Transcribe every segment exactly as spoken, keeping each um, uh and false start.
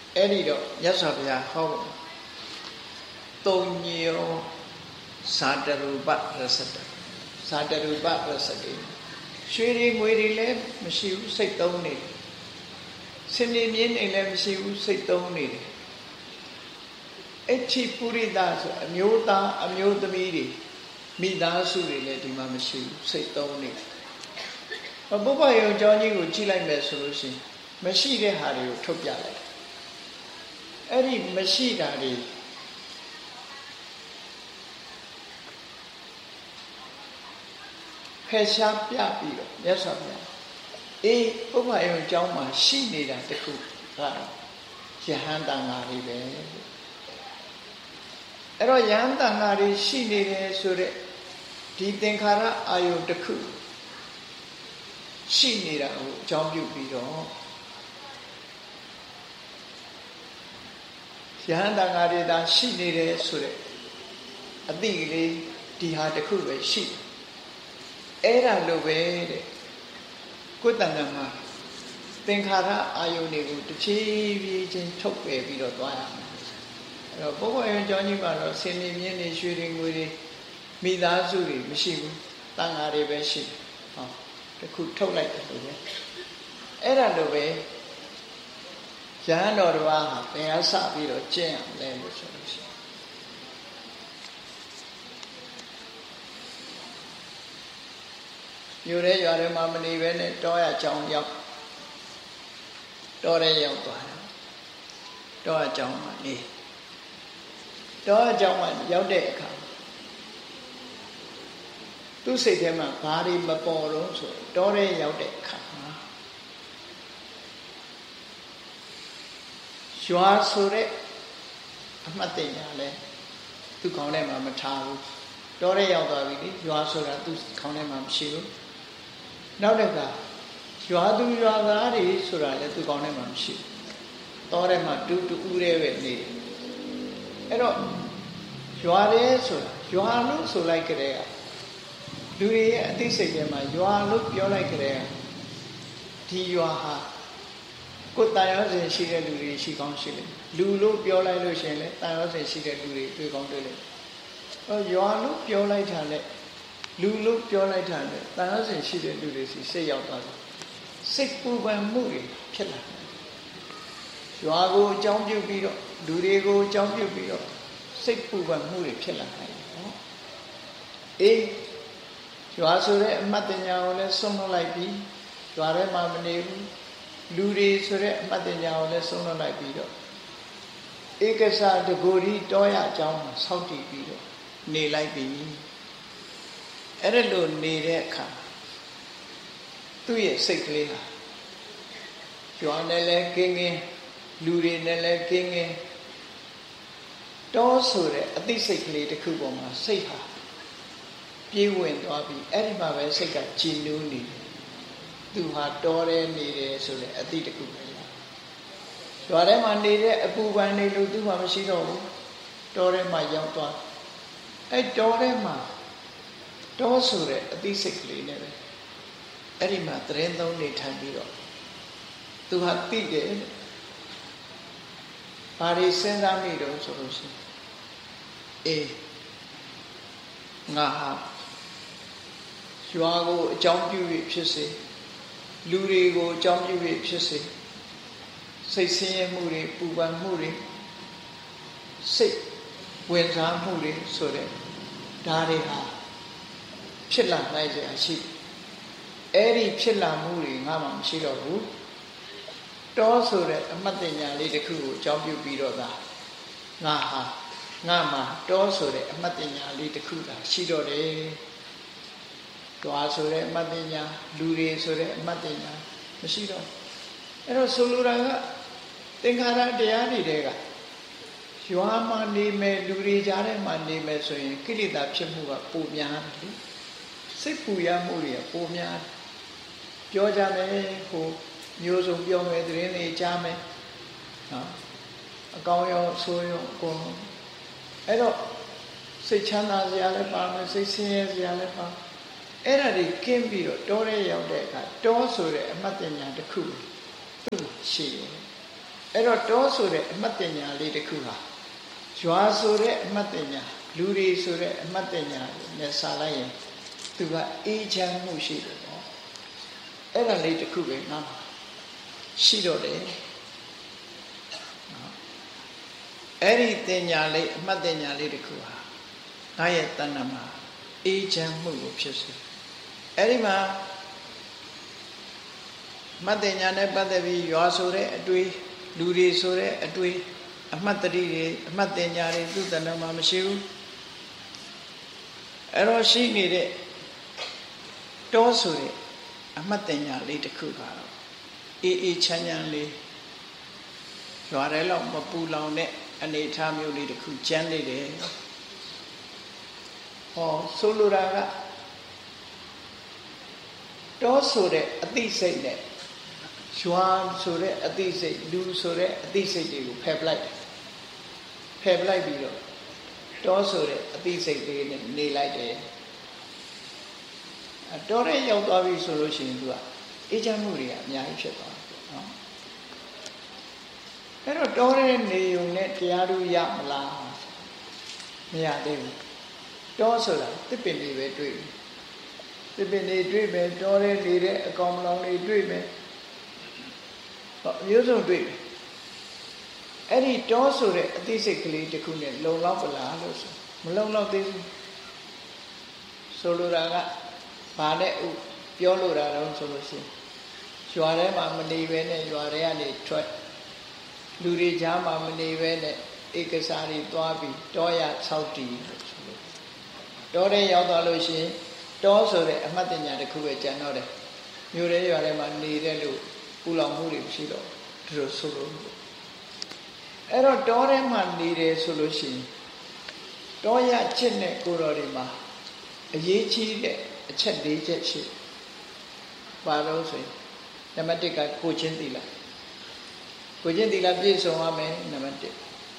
အဲ့ဒီတော့မြတ်စွာဘုရားဟောသုံးညောဇာတရူပရစတဇာတရူပရစတေရွှေတွေငွေတွေလည်းမရှိဘူးစိတ်သုံးနေတယ်စင်နေမြင်းတွေလည်းမရှိဘူးစိတ်သုံးနေတယ်အဋ္ဌိပုရိသဆိုအမျိုးသားအမျိုးသမီးတွေမိသားစုတွေလည်းဒီမှာမရှိဘူးစိတ်သုံးနေတယ်ဘုရားယုံကျောင်းကြီးကိုကြည့်လိုက်မယ်ဆိုလို့ရှိရင်မရှိတဲ့ဟာတွေကိုထုတ်ပြလိုက်အဲ့ဒီမရှိတာတွေဖယ်ရှားပြပြီးတော့မြတ်စွာဘုရားအေးဥပ္ပါယုံကျောင်းမှာရှိနေတာတခုကတော့ယဟန်တန်ဃာတွေပဲအဲ့တော့ယဟန်တန်ဃာတွေရှိနေတယ်ဆိုတဲ့ဒီသင်္ခါရအာယုတခုရှိနေတာကိုအကြောင်းပြုပြီးတော့ယဟန်တန်ဃာတွေသာရှိနေတယ်ဆိုတဲ့အတိကလေးဒီဟာတခုပဲရှိတယ်အဲ့ဒါလိုပဲတဲ့ကိုယ်တဏ္ဍာမှာသင်္ခါရအာယုန်တွေကိုတစ်ဖြည်းဖြည်းချင်းထုတ်ပယ်ပြီးတော့သွားရမယ်အဲ့တော့ဘုရားယုံကျောင်းကြီးမှာတော့ဆင်းနေမြင်းနေရွှေတွေငွေတွေမိသားစုတွေမရှိဘူးတန်ဃာတွေပဲရှိတယ်ဟောတခုထုတ်လိုက်တယ်လို့ပဲအဲ့ဒါလိုပဲယဟန်တော်တစ်ပါးဟာဘယ်အစပြီးတော့ကျင့်အောင်လဲလို့ဆိုလို့ရှိရင်မြို့ရဲရွာထဲမှာမနေပဲနဲ့တောရကြောင်ရောက်တောရဲရောက်သွားတယ်တောရကြောင်မှာနေတောရကြောင်မှာရောက်တဲ့အခါသူ့စိတ်ထဲမှာဘာတွေမပေါ်တော့ဆိုတောရဲရောက်တဲ့အခါမှာရွာဆိုတဲ့အမှတ်တင်ရလဲသူ့ခေါင်းထဲမှာမထားဘူးတောရဲရောက်သွားပြီလေရွာဆိုတာသူ့ခေါင်းထဲမှာမရှိဘူးနောက်တစ်ခါရွာသူရွာသားတွေဆိုတာလည်းသူကောင်းထဲမှာမရှိဘူးတောထဲမှာတူတူဦးရဲပဲနေတယ်အဲ့တော့ရွာရဲဆိုတာရွာလို့ဆိုလိုက်ကြတဲ့လူတွေရဲ့အသိစိတ်ထဲမှာရွာလို့ပြောလိုက်ကြတဲ့ဒီရွာဟာကိုယ်တန်ရောစင်ရှိတဲ့လူတွေရှိကောင်းရှိတယ်လူလို့ပြောလိုက်လို့ရှိရင်လည်းတန်ရောစင်ရှိတဲ့လူတွေတွေ့ကောင်းတွေ့တယ်ဟောရွာလို့ပြောလိုက်တာလည်းလူလို့ပြောလိုက်တာလေတန်ရောစင်ရှိတဲ့လူတွေစီစိတ်ရောက်သွားတယ်စိတ်ပူပန်မှုတွေဖြစ်လာတယ်ရွာကိုအကြောင်းပြုပြီးတော့လူတွေကိုအကြောင်းပြုပြီးတော့စိတ်ပူပန်မှုတွေဖြစ်လာတယ်နော်အေးရွာဆိုတဲ့အမှတ်တညာကိုလည်းဆုံးလို့လိုက်ပြီးရွာထဲမှာမနေဘူးလူတွေဆိုတဲ့အမှတ်တညာကိုလည်းဆုံးလို့လိုက်ပြီးတော့ဧကစတကူရီတောရအကြောင်းမှာဆောက်တည်ပြီးတော့နေလိုက်ပြီးအဲ့ဒါလို့နေတဲ့အခါသူ့ရဲ့စိတ်ကလေးဟာကျွမ်းနဲ့လဲကင်းကင်းလူတွေနဲ့လဲကင်းကင်းတောဆိုတဲ့အသိစိတ်ကလေးတစ်ခုပေါ်မှာစိတ်ဟာပြေးဝင်သွားပြီးအဲ့ဒီမှာပဲစိတ်ကကြည်နူးနေတယ်သူဟာတောထဲနေတယ်ဆိုတဲ့အသိတစ်ခုပဲကျွမ်းထဲမှာနေတဲ့အပူပန်နေလို့သူ့မှာမရှိတော့ဘူးတောထဲမှာရောက်သွားအဲ့တောထဲမှာတောဆိုတဲ့အသိစိတ်ကလေးနဲ့ပဲအဲ့ဒီမှာသရင်သုံးနေထိုင်ပြီးတော့သူဟာသိတယ်ဘာတွေစဉ်းစားမိတော့ဆိုလို့ရှိရင်အေးငါဟာရွာကိုအကြောင်းပြု၍ဖြစ်စေလူတွေကိုအကြောင်းပြု၍ဖြစ်စေစိတ်ဆင်းရဲမှုတွေပူပန်မှုတွေစိတ်ဝင်စားမှုတွေဆိုတဲ့ဒါတွေဟာဖြစ်လာနိုင်ကြရှိအဲ့ဒီဖြစ်လာမှုတွေငါမှမရှိတော့ဘူးတောဆိုတဲ့အမှတ်တညာလေးတစ်ခုကိုအကြောင်းပြုပြီးတော့သာငါဟာငါမှတောဆိုတဲ့အမှတ်တညာလေးတစ်ခုသာရှိတော့တယ်တွားဆိုတဲ့အမှတ်တညာလူတွေဆိုတဲ့အမှတ်တညာမရှိတော့အဲ့တော့ဆိုလိုတာကသင်္ခါရတရားတွေတဲကရွာမှာနေမယ်လူတွေကြားထဲမှာနေမယ်ဆိုရင်ကိလေသာဖြစ်မှုကပိုများတယ်လေစိတ်ပူရမှုတွေပိုများပြောကြမယ်ဟိုမျိုးစုံပြောမယ်သတင်းတွေကြားမယ်နော်အကောင်းရောဆိုးရောအကုန်လုံးအဲ့တော့စိတ်ချမ်းသာစရာလည်းပါမယ်စိတ်ဆင်းရဲစရာလည်းပါအဲ့ဒါတွေကင်းပြီးတော့တောထဲရောက်တဲ့အခါတောဆိုတဲ့အမှတ်တညာတစ်ခုသူ့ရှိတယ်အဲ့တော့တောဆိုတဲ့အမှတ်တင်ညာလေးတစ်ခုဟာရွာဆိုတဲ့အမှတ်တင်ညာလူတွေဆိုတဲ့အမှတ်တင်ညာနဲ့စာလိုက်ရင်သူကအေးချမ်းမှုရှိတယ်ပေါ့အဲ့ဒါလေးတစ်ခုပဲငါရှိတော့တယ်အဲ့ဒီတင်ညာလေးအမှတ်တင်ညာလေးတစ်ခုဟာငါရဲ့တဏ္ဍမှာအေးချမ်းမှုကိုဖြစ်စေအဲ့ဒီမှာမှတ်တင်ညာနဲ့ပတ်သက်ပြီးရွာဆိုတဲ့အတွေ့လူတွေဆိုတဲ့အတွေ့အမှတ်တတိတွေအမှတ်တင်ညာတွေသူ့တဏ္ဍမှာမရှိဘူးအဲ့တော့ရှိနေတဲ့တောဆိုတဲ့အမှတ်တင်ညာလေးတစ်ခုကတော့အေးအေးချမ်းချမ်းလေးရွာထဲလောက်မပူလောင်တဲ့အနေအထားမျိုးလေးတစ်ခုကျန်းနေတယ်ဟောဆိုလိုတာကတောဆိုတဲ့အသိစိတ်နဲ့ရွာဆိုတဲ့အသိစိတ်လူဆိုတဲ့အသိစိတ်တွေကိုဖယ်ပလိုက်ဖယ်ပလိုက်ပြီးတော့တောဆိုတဲ့အသိစိတ်လေးနဲ့နေလိုက်တယ်တောထဲရောက်သွားပြီဆိုလို့ရှိရင်သူကအေးချမ်းမှုတွေကအများကြီးဖြစ်သွားတယ်နော်အဲ့တော့တောထဲနေုံနဲ့တရားဓုရမလားမရသေးဘူးတောဆိုတာတစ်ပင်တွေပဲတွေ့တယ်တစ်ပင်တွေတွေ့မယ်တောထဲနေတဲ့အကောင်မလောင်တွေတွေ့မယ်ဟောမျိုးစုံတွေ့တယ်အဲ့ဒီတောဆိုတဲ့အသိစိတ်ကလေးတစ်ခုနဲ့လုံလောက်ပလားလို့ဆိုမလုံလောက်သေးဘူးဆိုလိုတာကဘာနဲ့ဥပြောလို့တာတော့ဆိုလို့ရှိရင်ရွာထဲမှာမနေဘဲနဲ့ရွာထဲကနေထွက်လူတွေကြားမှာမနေဘဲနဲ့ဧကစားတွေသွားပြီးတောရဆောက်တည်လို့ဆိုလို့တောထဲရောက်သွားလို့ရှိရင်တောဆိုတဲ့အမှတ်တညာတစ်ခုပဲကျန်တော့တယ်မြို့ထဲရွာထဲမှာနေတဲ့လို့ပူလောင်မှုတွေမရှိတော့ဒီလိုဆိုလို့အဲ့တော့တောထဲမှာနေတယ်ဆိုလို့ရှိရင်တောရချစ်တဲ့ကိုတော်တွေမှာအရေးကြီးတဲ့အချက်၄ချက်ရှိပါတော့ဆိုရင်နံပါတ်၁ကကိုချင်းသီလကိုချင်းသီလပြည့်စုံရမယ်နံပါတ်၁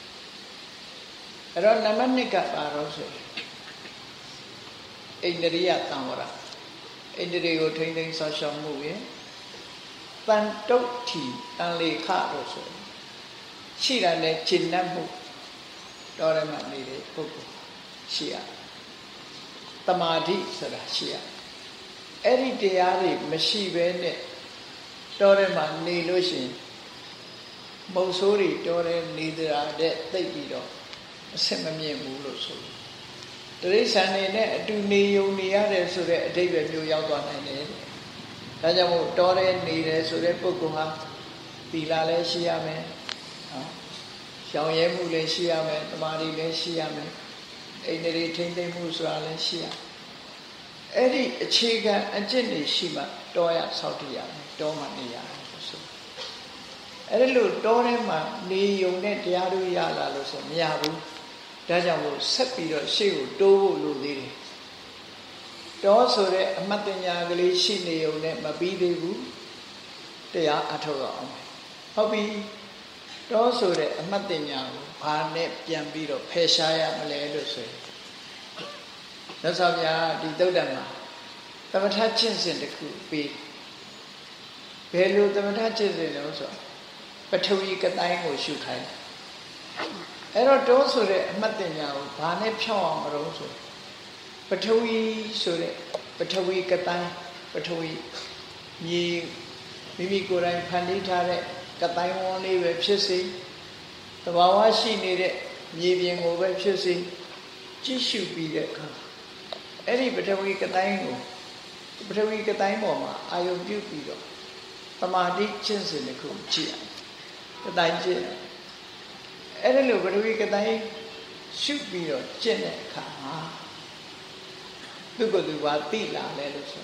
အဲ့တော့နံပါတ်၂ကပါတော့ဆိုရင်ဣန္ဒြိယသံဝရဣန္ဒြေကိုထိမ့်သိမ်းဆောက်ရှောက်မှုရဲ့တန်တုတ်ထီတန်လေခလို့ဆိုရင်ရှိတာနဲ့ကျင့်တတ်မှုတော်ရမှနေတဲ့ပုဂ္ဂိုလ်ရှိရတမာတိဆိုတာရှိရအဲ့ဒီတရားတွေမရှိဘဲနဲ့တော်ရမှနေလို့ရှိရင်မုံဆိုးတွေတော်ရနေတာတဲ့သိပ်ပြီးတော့အဆင်မမြင်ဘူးလို့ဆိုတယ်တိရစ္ဆာန်တွေနဲ့အတူနေုံနေရတယ်ဆိုတဲ့အဓိပ္ပာယ်မျိုးရောက်သွားနိုင်တယ်ဒါကြောင့်မို့တော်ရနေတယ်ဆိုတဲ့ပုဂ္ဂိုလ်ဟာသီလလည်းရှိရမယ်နော်ရှောင်ရဲမှုလည်းရှိရမယ်တမာတိလည်းရှိရမယ်အိန္ဒြေထိမ့်သိမ့်မှုဆိုတာလည်းရှိရအဲ့ဒီအခြေခံအကျင့်တွေရှိမှတော်ရဆောက်တည်ရမယ်တောမှနေရတယ်ဆိုအဲ့ဒီလိုတောထဲမှာနေုံနဲ့တရားဓုရလာလို့ဆိုမရဘူးဒါကြောင့်မို့ဆက်ပြီးတော့ရှေ့ကိုတိုးဖို့လိုသေးတယ်တောဆိုတဲ့အမှတ်တညာကလေးရှိနေုံနဲ့မပြီးသေးဘူးတရားအထောက်အောင်ဟုတ်ပြီတောဆိုတဲ့အမှတ်တညာကိုဘာနဲ့ပြန်ပြီးတော့ဖယ်ရှားရမလဲလို့ဆိုရင်မြတ်စွာဘုရားဒီသုတ္တံမှာသမထကျင့်စဉ်တစ်ခုပြီးဘယ်လိုသမထကျင့်စဉ်လဲဆိုတော့ပထဝီကတိုင်းကိုရှုခိုင်းအဲ့တော့တောဆိုတဲ့အမှတ်တညာကိုဘာနဲ့ဖြောင်းအောင်မလို့ဆိုပထဝီဆိုတဲ့ပထဝီကတိုင်းပထဝီမြေမိမိကိုယ်တိုင်ဖန်တီးထားတဲ့ကတိုင်းဝန်းလေးပဲဖြစ်စေသဘာဝရှိနေတဲ့မြေပြင်ကိုပဲဖြစ်စေကြည့်ရှုပြီးတဲ့အခါအဲ့ဒီပထဝီကတိုင်းကိုပထဝီကတိုင်းပေါ်မှာအာယုံပြုပြီးတော့သမာဓိကျင့်စဉ်တစ်ခုကြည့်ရကတိုင်းကျင့်အဲ့ဒီလိုပထဝီကတိုင်းရှုပြီးတော့ကျင့်တဲ့အခါမှာသူကသူပါသိလာလဲလို့ဆို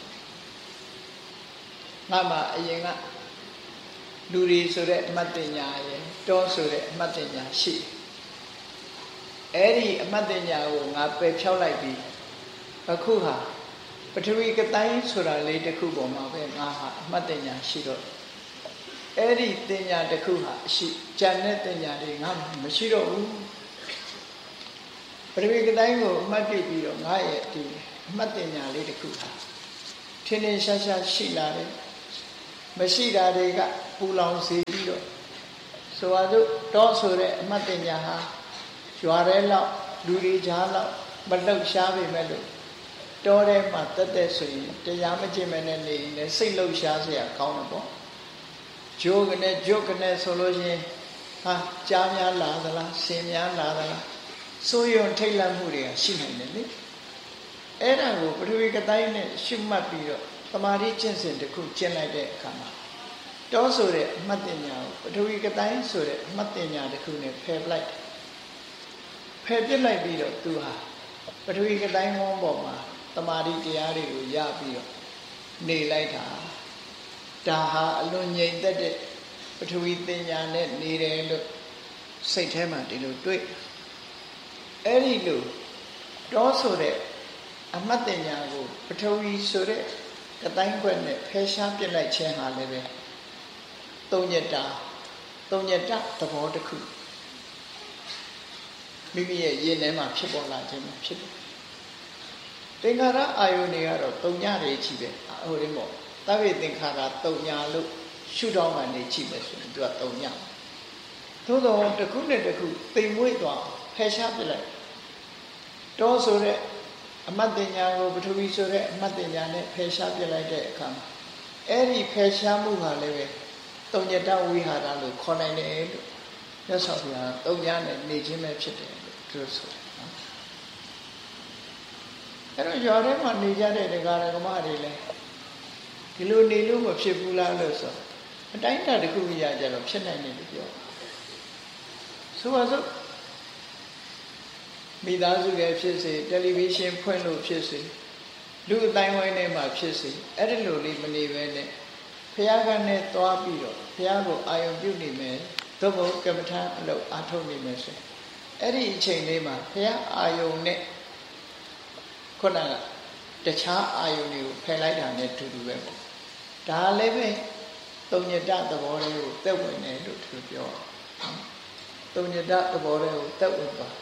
ငါမှအရင်ကလူတွေဆိုတဲ့အမှတ်တညာရယ်တောဆိုတဲ့အမှတ်တညာရှိအဲ့ဒီအမှတ်တညာကိုငါပယ်ဖြောက်လိုက်ပြီးအခုဟာပထဝီကတိုင်းဆိုတာလေးတစ်ခုပေါ်မှာပဲငါဟာအမှတ်တညာရှိတော့အဲ့ဒီတညာတစ်ခုဟာအရှိကြံတဲ့တညာတွေငါမရှိတော့ဘူးပထဝီကတိုင်းကိုအမှတ်ပြုပြီးတော့ငါရဲ့ဒီအမှတ်တညာလေးတစ်ခုဟာထင်းထင်းရှားရှားရှိလာတယ်မရှိတာတွေကပူလောင်စေပြီးတော့ဆိုပါစို့တောဆိုတဲ့အမှတ်တင်ညာဟာရွာထဲလောက်လူတွေကြားလောက်မလှုပ်ရှားပေမဲ့လို့တောထဲမှာတက်တက်ဆိုရင်တရားမကျင့်မဲ့နဲ့နေရင်လည်းစိတ်လှုပ်ရှားစရာကောင်းတယ်ပေါ့ဂျိုးကနေဂျုတ်ကနေဆိုလို့ရှိရင်ဟာကြားများလာသလားဆင်များလာသလားစိုးရုံထိတ်လန့်မှုတွေကရှိနိုင်တယ်လေအဲ့ဒါကိုပထဝီကတိုင်းနဲ့ရှုမှတ်ပြီးတော့သမာဓိကျင့်စဉ်တစ်ခုကျင့်လိုက်တဲ့အခါမှာတောဆိုတဲ့အမှတ်တင်ညာကိုပထဝီကတိုင်းဆိုတဲ့အမှတ်တင်ညာတစ်ခုနဲ့ဖယ်ပလိုက်ဖယ်ပြစ်လိုက်ပြီးတော့သူဟာပထဝီကတိုင်းဝန်းပေါ်မှာသမာဓိတရားတွေကိုရပြီးတော့နေလိုက်တာဒါဟာအလွန်ငြိမ်သက်တဲ့ပထဝီတင်ညာနဲ့နေတယ်လို့စိတ်ထဲမှာဒီလိုတွေ့အဲ့ဒီလိုတောဆိုတဲ့အမှတ်တင်ညာကိုပထဝီဆိုတဲ့ကတိုင်းခွက်နဲ့ဖယ်ရှားပြစ်လိုက်ခြင်းဟာလည်းပဲသုံးညတာသုံးညတာသဘောတစ်ခုမိမိရဲ့ရင်ထဲမှာဖြစ်ပေါ်လာခြင်းဖြစ်တယ်သင်္ခါရအာယုန်တွေကတော့သုံးညတွေချီပဲဟိုရင်းပေါ့သဗ္ဗေသင်္ခါရသုံးညလို့ရှုထောင့်မှနေချီပဲဆိုရင်သူကသုံးညသို့တော့တစ်ခုနဲ့တစ်ခုတိမ်မွေ့သွားဖယ်ရှားပြစ်လိုက်တောဆိုတဲ့အမှတ်တင်ညာကိုပထဝီဆိုတဲ့အမှတ်တင်ညာနဲ့ဖယ်ရှားပြစ်လိုက်တဲ့အခါမှာအဲ့ဒီဖယ်ရှားမှုဟာလည်းပဲသုံးညတဝိဟာရလို့ခေါ်နိုင်တယ်လို့မြတ်စွာဘုရားသုံးညနဲ့နေခြင်းပဲဖြစ်တယ်လို့သူဆိုတယ်နော်အဲ့တော့ရွာထဲမှာနေကြတဲ့ဒကာဒကမတွေလည်းဒီလိုနေလို့မဖြစ်ဘူးလားလို့ဆိုအတိုင်းအတာတစ်ခုရကြတော့ဖြစ်နိုင်တယ်လို့ပြောဆိုပါစို့မိသားစုရဲ့ဖြစ်စေတယ်လီဗီရှင်းဖွင့်လို့ဖြစ်စေလူအတိုင်းဝိုင်းထဲမှာဖြစ်စေအဲ့ဒီလိုလေးမနေပဲနဲ့ဘုရားကနဲ့သွားပြီးတော့ဘုရားကိုအာယုံပြုနေမယ်သို့မဟုတ်ကမ္မထာအလုပ်အားထုတ်နေမယ်ဆိုအဲ့ဒီအချိန်လေးမှာဘုရားအာယုံနဲ့ခုနကတခြားအာယုံတွေကိုဖယ်လိုက်တာနဲ့တူတူပဲပေါ့ဒါလည်းပဲသုံးညတသဘောလေးကိုသက်ဝင်တယ်လို့သူပြောသုံးညတသဘောလေးကိုသက်ဝင်သွား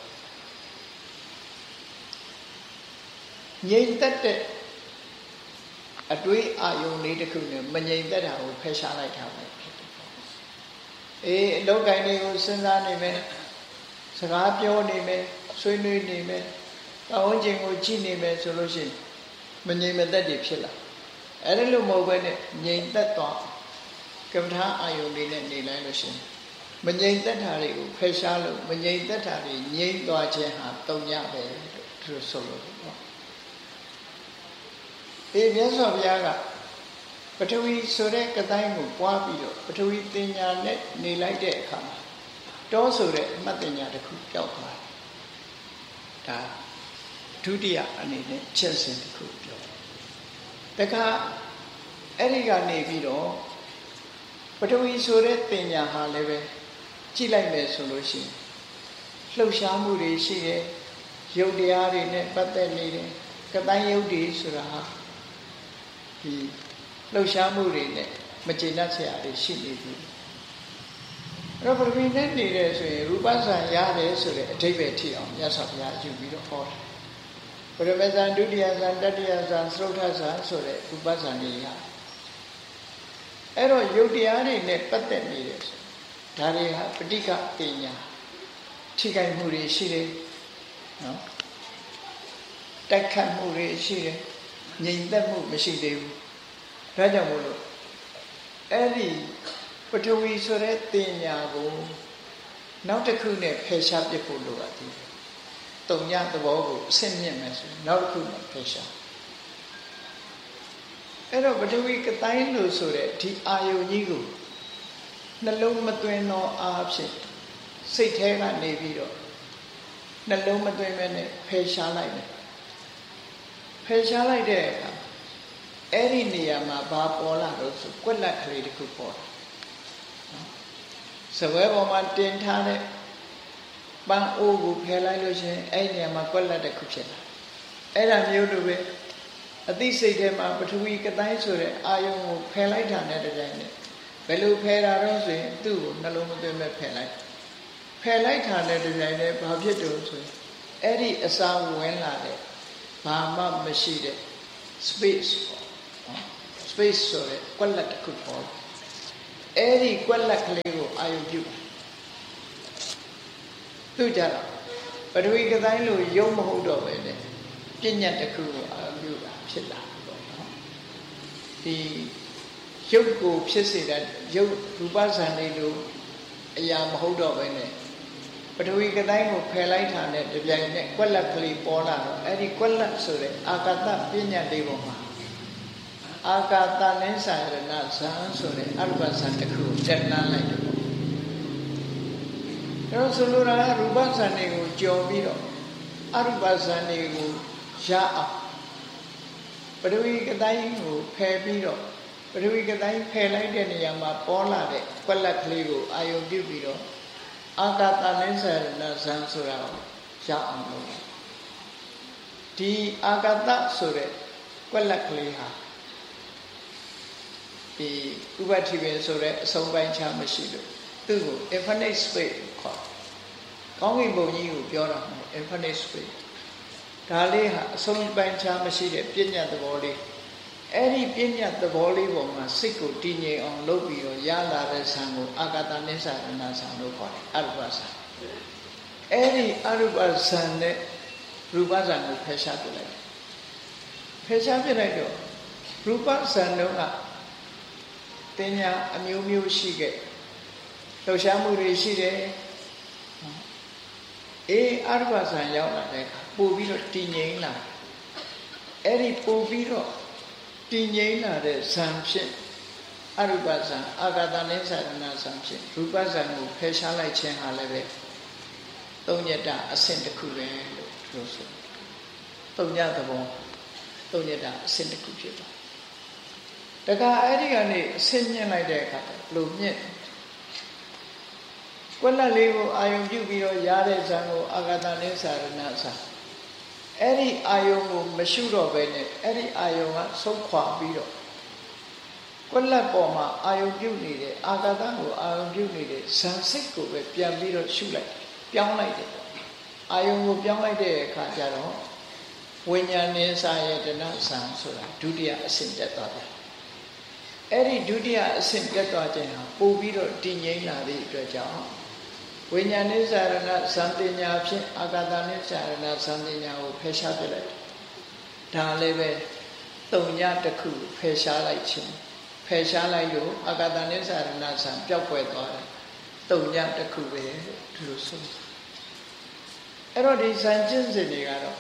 ငြိမ်သက်တဲ့အတွေးအာယုံလေးတစ်ခုနဲ့မငြိမ်သက်တာကိုဖယ်ရှားလိုက်တာပဲဖြစ်တယ်ပေါ့အေးအလောကတိုင်းကိုစဉ်းစားနေမယ်စကားပြောနေမယ်ဆွေးနွေးနေမယ်အဝန်းကျင်ကိုကြည့်နေမယ်ဆိုလို့ရှိရင်မငြိမ်မသက်တွေဖြစ်လာအဲ့ဒါလို့မဟုတ်ဘဲနဲ့ငြိမ်သက်သွားကမ္မထာအာယုန်လေးနဲ့နေလိုက်လို့ရှိရင်မငြိမ်သက်တာတွေကိုဖယ်ရှားလို့မငြိမ်သက်တာတွေငြိမ်သွားခြင်းဟာတုံညပဲလို့သူဆိုလို့ပေါ့ဒီမြတ်စွာဘုရားကပထဝီဆိုတဲ့ကတိုင်းကိုပွားပြီးတော့ပထဝီတင်ညာနဲ့နေလိုက်တဲ့အခါမှာတောဆိုတဲ့အမှတ်တင်ညာတစ်ခုပျောက်သွားတယ်ဒါဒုတိယအနေနဲ့ချက်စဉ်တစ်ခုပြောတခါအဲ့ဒီကနေပြီးတော့ပထဝီဆိုတဲ့တင်ညာဟာလည်းပဲကြည့်လိုက်မယ်ဆိုလို့ရှိရင်လှုပ်ရှားမှုတွေရှိတယ်ရုပ်တရားတွေနဲ့ပတ်သက်နေတယ်ကတိုင်းရုပ်တွေဆိုတာဟာဒီလှုပ်ရှားမှုတွေနဲ့မကျေနပ်စရာတွေရှိနေပြီအဲ့တော့ပထဝီနဲ့နေတယ်ဆိုရင်ရူပဇံရတယ်ဆိုတဲ့အဓိပ္ပာယ်ထိအောင်မြတ်စွာဘုရားယူပြီးတော့ဟောတယ်ပရမဇံဒုတိယဇံတတိယဇံသရုတ်ထဇံဆိုတဲ့ရူပဇံတွေရအဲ့တော့ယုတ်တရားတွေနဲ့ပတ်သက်နေတယ်ဆိုဒါတွေဟာပဋိက္ခပညာထိခိုက်မှုတွေရှိတယ်နော်တိုက်ခတ်မှုတွေရှိတယ်ငြိမ်သက်မှုမရှိသေးဘူးဒါကြောင့်မို့လို့အဲ့ဒီပထဝီဆိုတဲ့တင်ညာကိုနောက်တစ်ခုနဲ့ဖယ်ရှားပြဖို့လိုအပ်တယ်တုံညသဘောကိုအဆင့်မြင့်မယ်ဆိုရင်နောက်တစ်ခုနဲ့ဖယ်ရှားအဲ့တော့ပထဝီကတိုင်းလို့ဆိုတဲ့ဒီအာယုန်ကြီးကိုနှလုံးမသွင်းသောအားဖြင့်စိတ်ထဲကနေပြီးတော့နှလုံးမသွင်းမဲနဲ့ဖယ်ရှားလိုက်တယ်ဖယ်ရှားလိုက်တဲ့အခါအဲ့ဒီနေရာမှာဘာပေါ်လာလို့ဆိုကွက်လက်ကလေးတစ်ခုပေါ်တယ်နော်စပွဲပေါ်မှာတင်ထားတဲ့ပန်းအိုးကိုဖယ်လိုက်လို့ရှိရင်အဲ့ဒီနေရာမှာကွက်လက်တစ်ခုဖြစ်လာအဲ့ဒါမျိုးလိုပဲအသိစိတ်ထဲမှာပထဝီကတိုင်းဆိုတဲ့အာယုံကိုဖယ်လိုက်တာနဲ့တပြိုင်နက်ဘယ်လိုဖယ်တာတော့ဆိုရင်သူ့ကိုနှလုံးမသွင်းမဲ့ဖယ်လိုက်ဖယ်လိုက်တာနဲ့တပြိုင်နက်ဘာဖြစ်တော့ဆိုရင်အဲ့ဒီအစာဝင်လာတဲ့ဘာမှမရှိတဲ့ space ပေါ့နော် space ဆိုတဲ့ကွက်လက်တစ်ခုပေါ်အဲ့ဒီကွက်လက်ကလေးကိုအာယုံပြုသူကြတော့ပထဝီကတိုင်းလို့ရုပ်မဟုတ်တော့ပဲလေပညာတစ်ခုကိုအာရုံပြုတာဖြစ်လာပေါ့နော်ဒီရုပ်ကိုဖြစ်စေတဲ့ရုပ်ရူပဇာန်လေးလို့အရာမဟုတ်တော့ပဲနဲ့ပထဝီကတိုင်းကိုဖယ်လိုက်တာနဲ့တပြိုင်နက်ကွက်လက်ကလေးပေါ်လာတော့အဲ့ဒီကွက်လက်ဆိုတဲ့အာကာသပညာလေးပေါ်မှာအာကာသနိစ္စရဏဇံဆိုတဲ့အရူပဇံတစ်ခုကိုတက်လှမ်းလိုက်တယ်ပေါ့အဲတော့ဆိုလိုတာကရူပဇံတွေကိုကြော်ပြီးတော့အရူပဇံတွေကိုရအောင်ပထဝီကတိုင်းကိုဖယ်ပြီးတော့ပထဝီကတိုင်းဖယ်လိုက်တဲ့နေရာမှာပေါ်လာတဲ့ကွက်လက်ကလေးကိုအာယုံပြုပြီးတော့အာကာသနိစ္စရဏဇံဆိုတာကိုရအောင်လုပ်ဒီအာကာသဆိုတဲ့ကွက်လက်ကလေးဟာဒီဥပ္ပတိပင်ဆိုတဲ့အဆုံးပိုင်းခြားမရှိလို့သူ့ကို infinite space ခေါ်ကောင်းကင်ဘုံကြီးကိုပြောတာမဟုတ် infinite space ဒါလေးဟာအဆုံးပိုင်းခြားမရှိတဲ့ပြဉ္ညာသဘောလေးအဲ့ဒီပြဉ္ညာသဘောလေးပေါ်မှာစိတ်ကိုတည်ငြိမ်အောင်လုပ်ပြီးတော့ရလာတဲ့ဆံကိုအာကာသနိစ္စရဏဆံလို့ခေါ်တယ်အရူပဆံအဲ့ဒီအရူပဆံနဲ့ရူပဆံကိုဖယ်ရှားပြလိုက်ဖယ်ရှားပြလိုက်တော့ရူပဆံတော့ကတင်ညာအမျိုးမျိုးရှိခဲ့လှုပ်ရှားမှုတွေရှိတယ်အေးအရူပဆံရောက်လာတဲ့အခါပို့ပြီးတော့တည်ငြိမ်လာအဲ့ဒီပို့ပြီးတော့တည်ငြိမ်လာတဲ့ဇံဖြစ်အရူပဇံအာကာသနိစ္စရဏဇံဖြစ်ရူပဇံကိုဖယ်ရှားလိုက်ခြင်းဟာလည်းပဲသုံးညတအဆင့်တစ်ခုပဲလို့ပြောဆိုသုံးညသဘောသုံးညတအဆင့်တစ်ခုဖြစ်သွားတခါအဲ့ဒီကနေအဆင့်မြင့်လိုက်တဲ့အခါလို့မြင့်ကွက်လက်လေးကိုအာယုံပြုပြီးတော့ရတဲ့ဇံကိုအာကာသနိစ္စရဏဇံအဲ့ဒီအာယုံကိုမရှုတော့ဘဲနဲ့အဲ့ဒီအာယုံကဆုံးခွာပြီးတော့ကွက်လက်ပေါ်မှာအာယုံပြုတ်နေတဲ့အာကာသကိုအာယုံပြုတ်နေတဲ့ဇံစိတ်ကိုပဲပြန်ပြီးတော့ရှုလိုက်ပြောင်းလိုက်တယ်ပေါ့အာယုံကိုပြောင်းလိုက်တဲ့အခါကျတော့ဝိညာဉ်နိစ္စယတနာဇံဆိုတာဒုတိယအဆင့်တက်သွားတယ်အဲ့ဒီဒုတိယအဆင့်တက်သွားခြင်းဟာပို့ပြီးတော့တည်ငြိမ်လာသည့်အတွက်ကြောင့်ဝိညာဉ်နိစ္စရဏဇံပညာဖြင့်အာကာသနိစ္စရဏဇံပညာကိုဖယ်ရှားပြလိုက်ဒါလည်းပဲသုံးညတစ်ခုဖယ်ရှားလိုက်ခြင်းဖယ်ရှားလိုက်လို့အာကာသနိစ္စရဏဇံပျောက်ကွယ်သွားတယ်သုံးညတစ်ခုပဲဒီလိုဆိုအဲ့တော့ဒီဇံကျင့်စဉ်တွေကတော့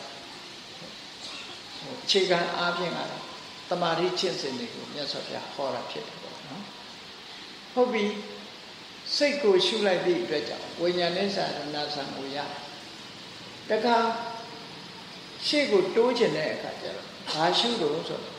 အခြေခံအားဖြင့်ကတော့တမာတိကျင့်စဉ်တွေကိုမြတ်စွာဘုရားဟောတာဖြစ်တယ်ပေါ့နော်ဟုတ်ပြီစိတ်ကိုရှုလိုက်သည့်အတွက်ကြောင့်ဝိညာဉ်နဲ့စာရဏဆံကိုရတခါရှေ့ကိုတိုးချင်တဲ့အခါကျတော့ဘာရှုလို့ဆိုတော့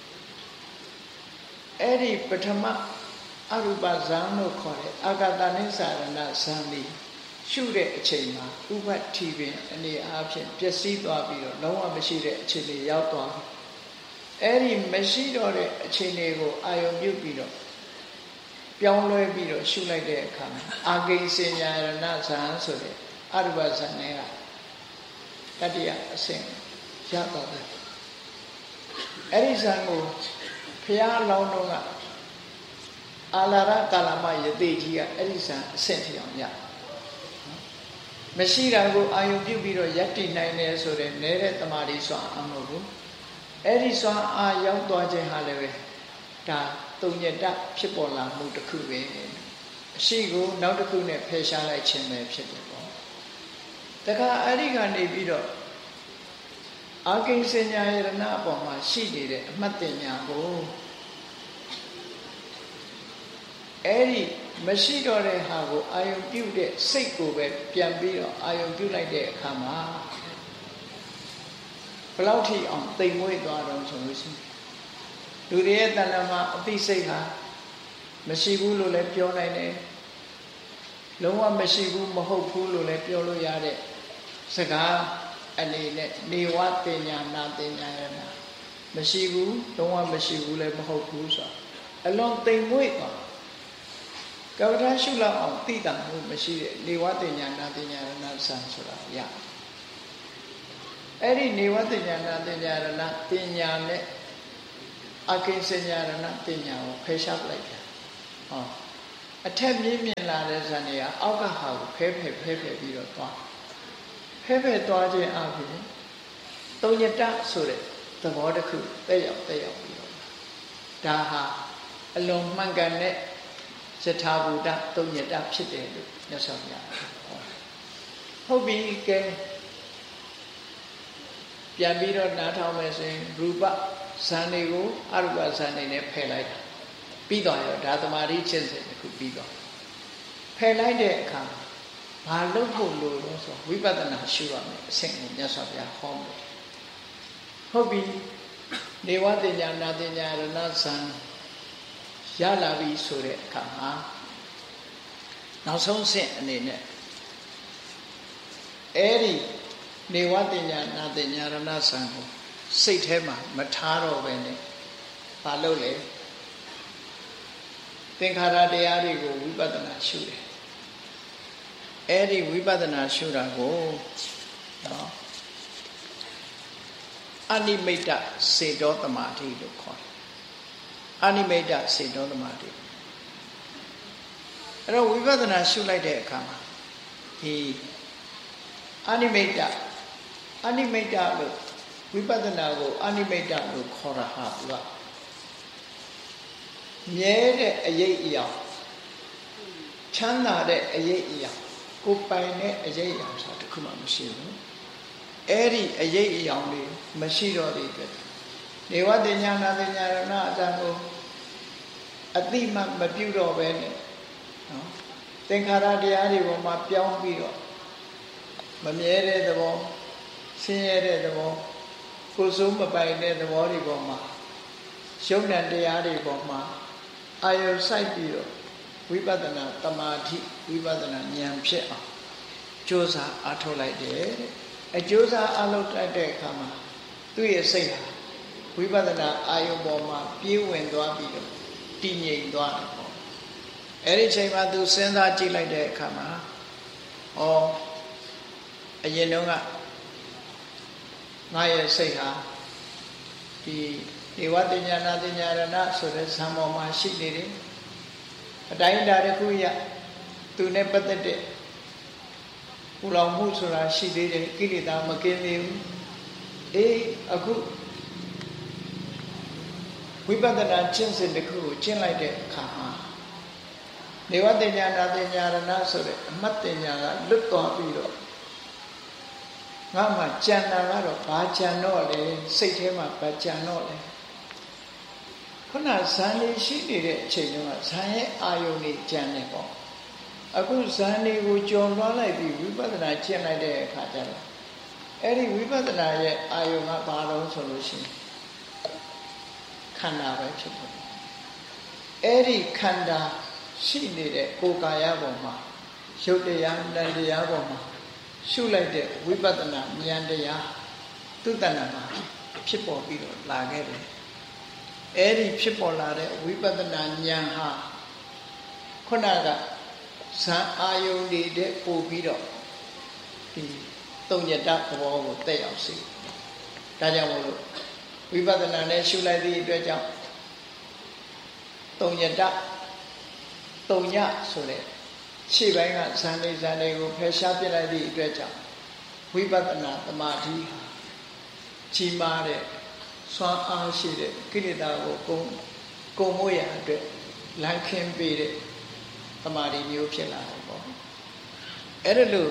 အဲ့ဒီပထမအရူပဇံလို့ခေါ်တဲ့အာဂတနိစာရဏဇံလေးရှုတဲ့အချိန်မှာဥပ္ပတိပင်အနေအားဖြင့်ပျက်စီးသွားပြီးတော့လုံးဝမရှိတဲ့အခြေအနေရောက်သွားပြီအဲ့ဒီမရှိတော့တဲ့အခြေအနေကိုအာယုံပြုပြီးတော့ပြောင်းလဲပြီးတော့ရှုလိုက်တဲ့အခါမှာအာဂိစဉ္ညာရဏဇံဆိုတဲ့အရူပဇံနဲ့ကတတိယအဆင့်ရတော့တယ်အဲ့ဒီဇံကိုဘုရားအလောင်းတော်ကအာလာရကာလမယတိကြီးကအဲ့ဒီဇံအဆင့်ထအောင်ရမရှိတာကိုအာယုံပြုပြီးတော့ယက်တည်နိုင်တယ်ဆိုတဲ့နေတဲ့တမာတိစွာအမှုကိုအဲ့ဒီစွာအာရောက်သွားခြင်းဟာလည်းပဲဒါတုံညတဖြစ်ပေါ်လာမှုတစ်ခုပဲအရှိကိုနောက်တစ်ခုနဲ့ဖယ်ရှားလိုက်ခြင်းပဲဖြစ်တယ်ပေါ့တခါအဲ့ဒီကနေပြီးတော့အာကိဉ္စဉ္ညာယရဏအပေါ်မှာရှိနေတဲ့အမှတ်တင်ညာကိုအဲ့ဒီမရှိတော့တဲ့ဟာကိုအာယုံပြုတဲ့စိတ်ကိုပဲပြန်ပြီးတော့အာယုံပြုလိုက်တဲ့အခါမှာဘယ်လောက်ထိအောင်တိမ်မွေ့သွားတော့ဆိုလို့ရှိရင်လူတွေရဲ့တဏ္ဍာမှာအသိစိတ်ဟာမရှိဘူးလို့လည်းပြောနိုင်တယ်လုံးဝမရှိဘူးမဟုတ်ဘူးလို့လည်းပြောလို့ရတဲ့စကားအနေနဲ့နေဝတင်ညာနာတင်ညာရနာမရှိဘူးလုံးဝမရှိဘူးလည်းမဟုတ်ဘူးဆိုအလွန်တိမ်မွေ့သွားကပ္ပထာရှုလောက်အောင်သိတာမှုမရှိတဲ့နေဝတင်ညာနာတင်ညာရနာဆံဆိုတာရအဲ့ဒီနေဝတင်ညာနာတင်ညာရနာတင်ညာနဲ့အကိဉ္စဉ္ညာရဏတင်ညာကိုဖယ်ရှားလိုက်တာဟောအထက်မြင့်မြင့်လာတဲ့ဇန်တွေကအောက်ကဟာကိုဖဲဖဲဖဲဖဲပြီးတော့သွားဖဲဖဲသွားခြင်းအပြင်သုံးညတဆိုတဲ့သဘောတစ်ခုတက်ရောက်တက်ရောက်ပြီးတော့ဒါဟာအလွန်မှန်ကန်တဲ့ယထာဘူတသုံးညတဖြစ်တယ်လို့မြတ်စွာဘုရားဟောဟုတ်ပြီကဲပြန်ပြီးတော့နားထောင်မယ်ဆိုရင်ရူပဇန်တွေကိုအရူပဇန်တွေနဲ့ဖယ်လိုက်တာပြီးတော့ရောဒါသမာဓိကျင့်စဉ်တစ်ခုပြီးတော့ဖယ်လိုက်တဲ့အခါဘာလုပ်ဖို့လိုလို့ဆိုဝိပဿနာရှုရမယ်အဆင့်ကိုမြတ်စွာဘုရားဟောမယ်ဟုတ်ပြီနေဝတ္တညာနာတညာရဏဇန်ရလာပြီဆိုတဲ့အခါမှာနောက်ဆုံးဆင့်အနေနဲ့အဲ့ဒီနေဝတ္တညာနာတညာရဏဇန်ကိုစိတ်ထဲမှာမထားတော့ပဲနဲ့ဘာလုပ်လဲသင်္ခါရတရားတွေကိုဝိပဿနာရှုတယ်အဲ့ဒီဝိပဿနာရှုတာကိုနော်အနိမိတ်စေတောသမာဓိလို့ခေါ်တယ်အနိမိတ်စေတောသမာဓိအဲ့တော့ဝိပဿနာရှုလိုက်တဲ့အခါမှာဒီအနိမိတ်အနိမိတ်လို့ဝိပဿနာကိုအနိမိတ်လို့ခေါ်တာဟာသူကမြဲတဲ့အရေးအရာချမ်းသာတဲ့အရေးအရာကိုပိုင်တဲ့အရေးအရာဆိုတာတခုမှမရှိဘူးအဲ့ဒီအရေးအရာတွေမရှိတော့တဲ့အတွက်နေဝတ္တညာနာတညာရဏအတန်ကိုအတိမမပြုတော့ပဲနဲ့နော်သင်္ခါရတရားတွေပေါ်မှာပြောင်းပြီးတော့မမြဲတဲ့သဘောဆင်းရဲတဲ့သဘောကိုယ်စိုးမပိုင်တဲ့သဘောတွေပေါ်မှာယုံနဲ့တရားတွေပေါ်မှာအာယုစိုက်ပြီးတော့ဝိပဿနာတမာတိဝိပဿနာဉာဏ်ဖြစ်အောင်ကြိုးစားအားထုတ်လိုက်တယ်အကျိုးစားအားထုတ်လိုက်တဲ့အခါမှာသူ့ရဲ့စိတ်ဟာဝိပဿနာအာယုပေါ်မှာပြေးဝင်သွားပြီးတော့တည်ငြိမ်သွားတယ်ပေါ့အဲ့ဒီချိန်မှာသူစဉ်းစားကြည့်လိုက်တဲ့အခါမှာဩအရင်တုန်းကငါရဲ့စိတ်ဟာဒီဧဝတညာနာတညာရဏဆိုတဲ့ဇံပေါ်မှာရှိနေတယ်အတိုင်းအတာတစ်ခုရသူနဲ့ပတ်သက်တဲ့ပူလောင်မှုဆိုတာရှိသေးတယ်ကိလေသာမကင်းသေးဘူးအေးအခုဝိပဿနာကျင့်စဉ်တစ်ခုကိုကျင့်လိုက်တဲ့အခါမှာနေဝတညာနာတညာရဏဆိုတဲ့အမှတ်တညာကလွတ်သွားပြီးတော့ငါမှကြံတာကတော့ဘာကြံတော့လဲစိတ်ထဲမှာဘာကြံတော့လဲခုနဇန်လေးရှိနေတဲ့အချိန်တုန်းကဇန်ရဲ့အာယုန်ကြီးကြံနေပေါ့အခုဇန်လေးကိုကြော်လွှားလိုက်ပြီးဝိပဿနာကျင့်လိုက်တဲ့အခါကျတော့အဲ့ဒီဝိပဿနာရဲ့အာယုန်ကဘာလို့ဆိုလို့ရှိရင်ခန္ဓာပဲဖြစ်တယ်အဲ့ဒီခန္ဓာရှိနေတဲ့ကိုယ်ကာယပေါ်မှာရုပ်တရားတန်တရားပေါ်မှာရှုလိုက်တဲ့ဝိပဿနာဉာဏ်တရားသူတဏ္ဍာမှာဖြစ်ပေါ်ပြီးတော့လာခဲ့တယ်အဲ့ဒီဖြစ်ပေါ်လာတဲ့ဝိပဿနာဉာဏ်ဟာခုနကဇံအာယုန်တွေတဲ့ပို့ပြီးတော့ဒီသုံးညတသဘောကိုတက်ရောက်စေဒါကြောင့်မို့လို့ဝိပဿနာနဲ့ရှုလိုက်သည့်အတွက်ကြောင့်သုံးညတသုံးညဆိုတဲ့ရှေ့ပိုင်းကဇန်လေးဇန်လေးကိုဖယ်ရှားပြလိုက်သည့်အတွက်ကြောင့်ဝိပဿနာသမာဓိကြီးမားတဲ့စွမ်းအားရှိတဲ့ကိလေသာကိုကုံကုံမိုးရအတွက်လမ်းခင်းပေးတဲ့သမာဓိမျိုးဖြစ်လာတယ်ပေါ့အဲ့ဒါလို့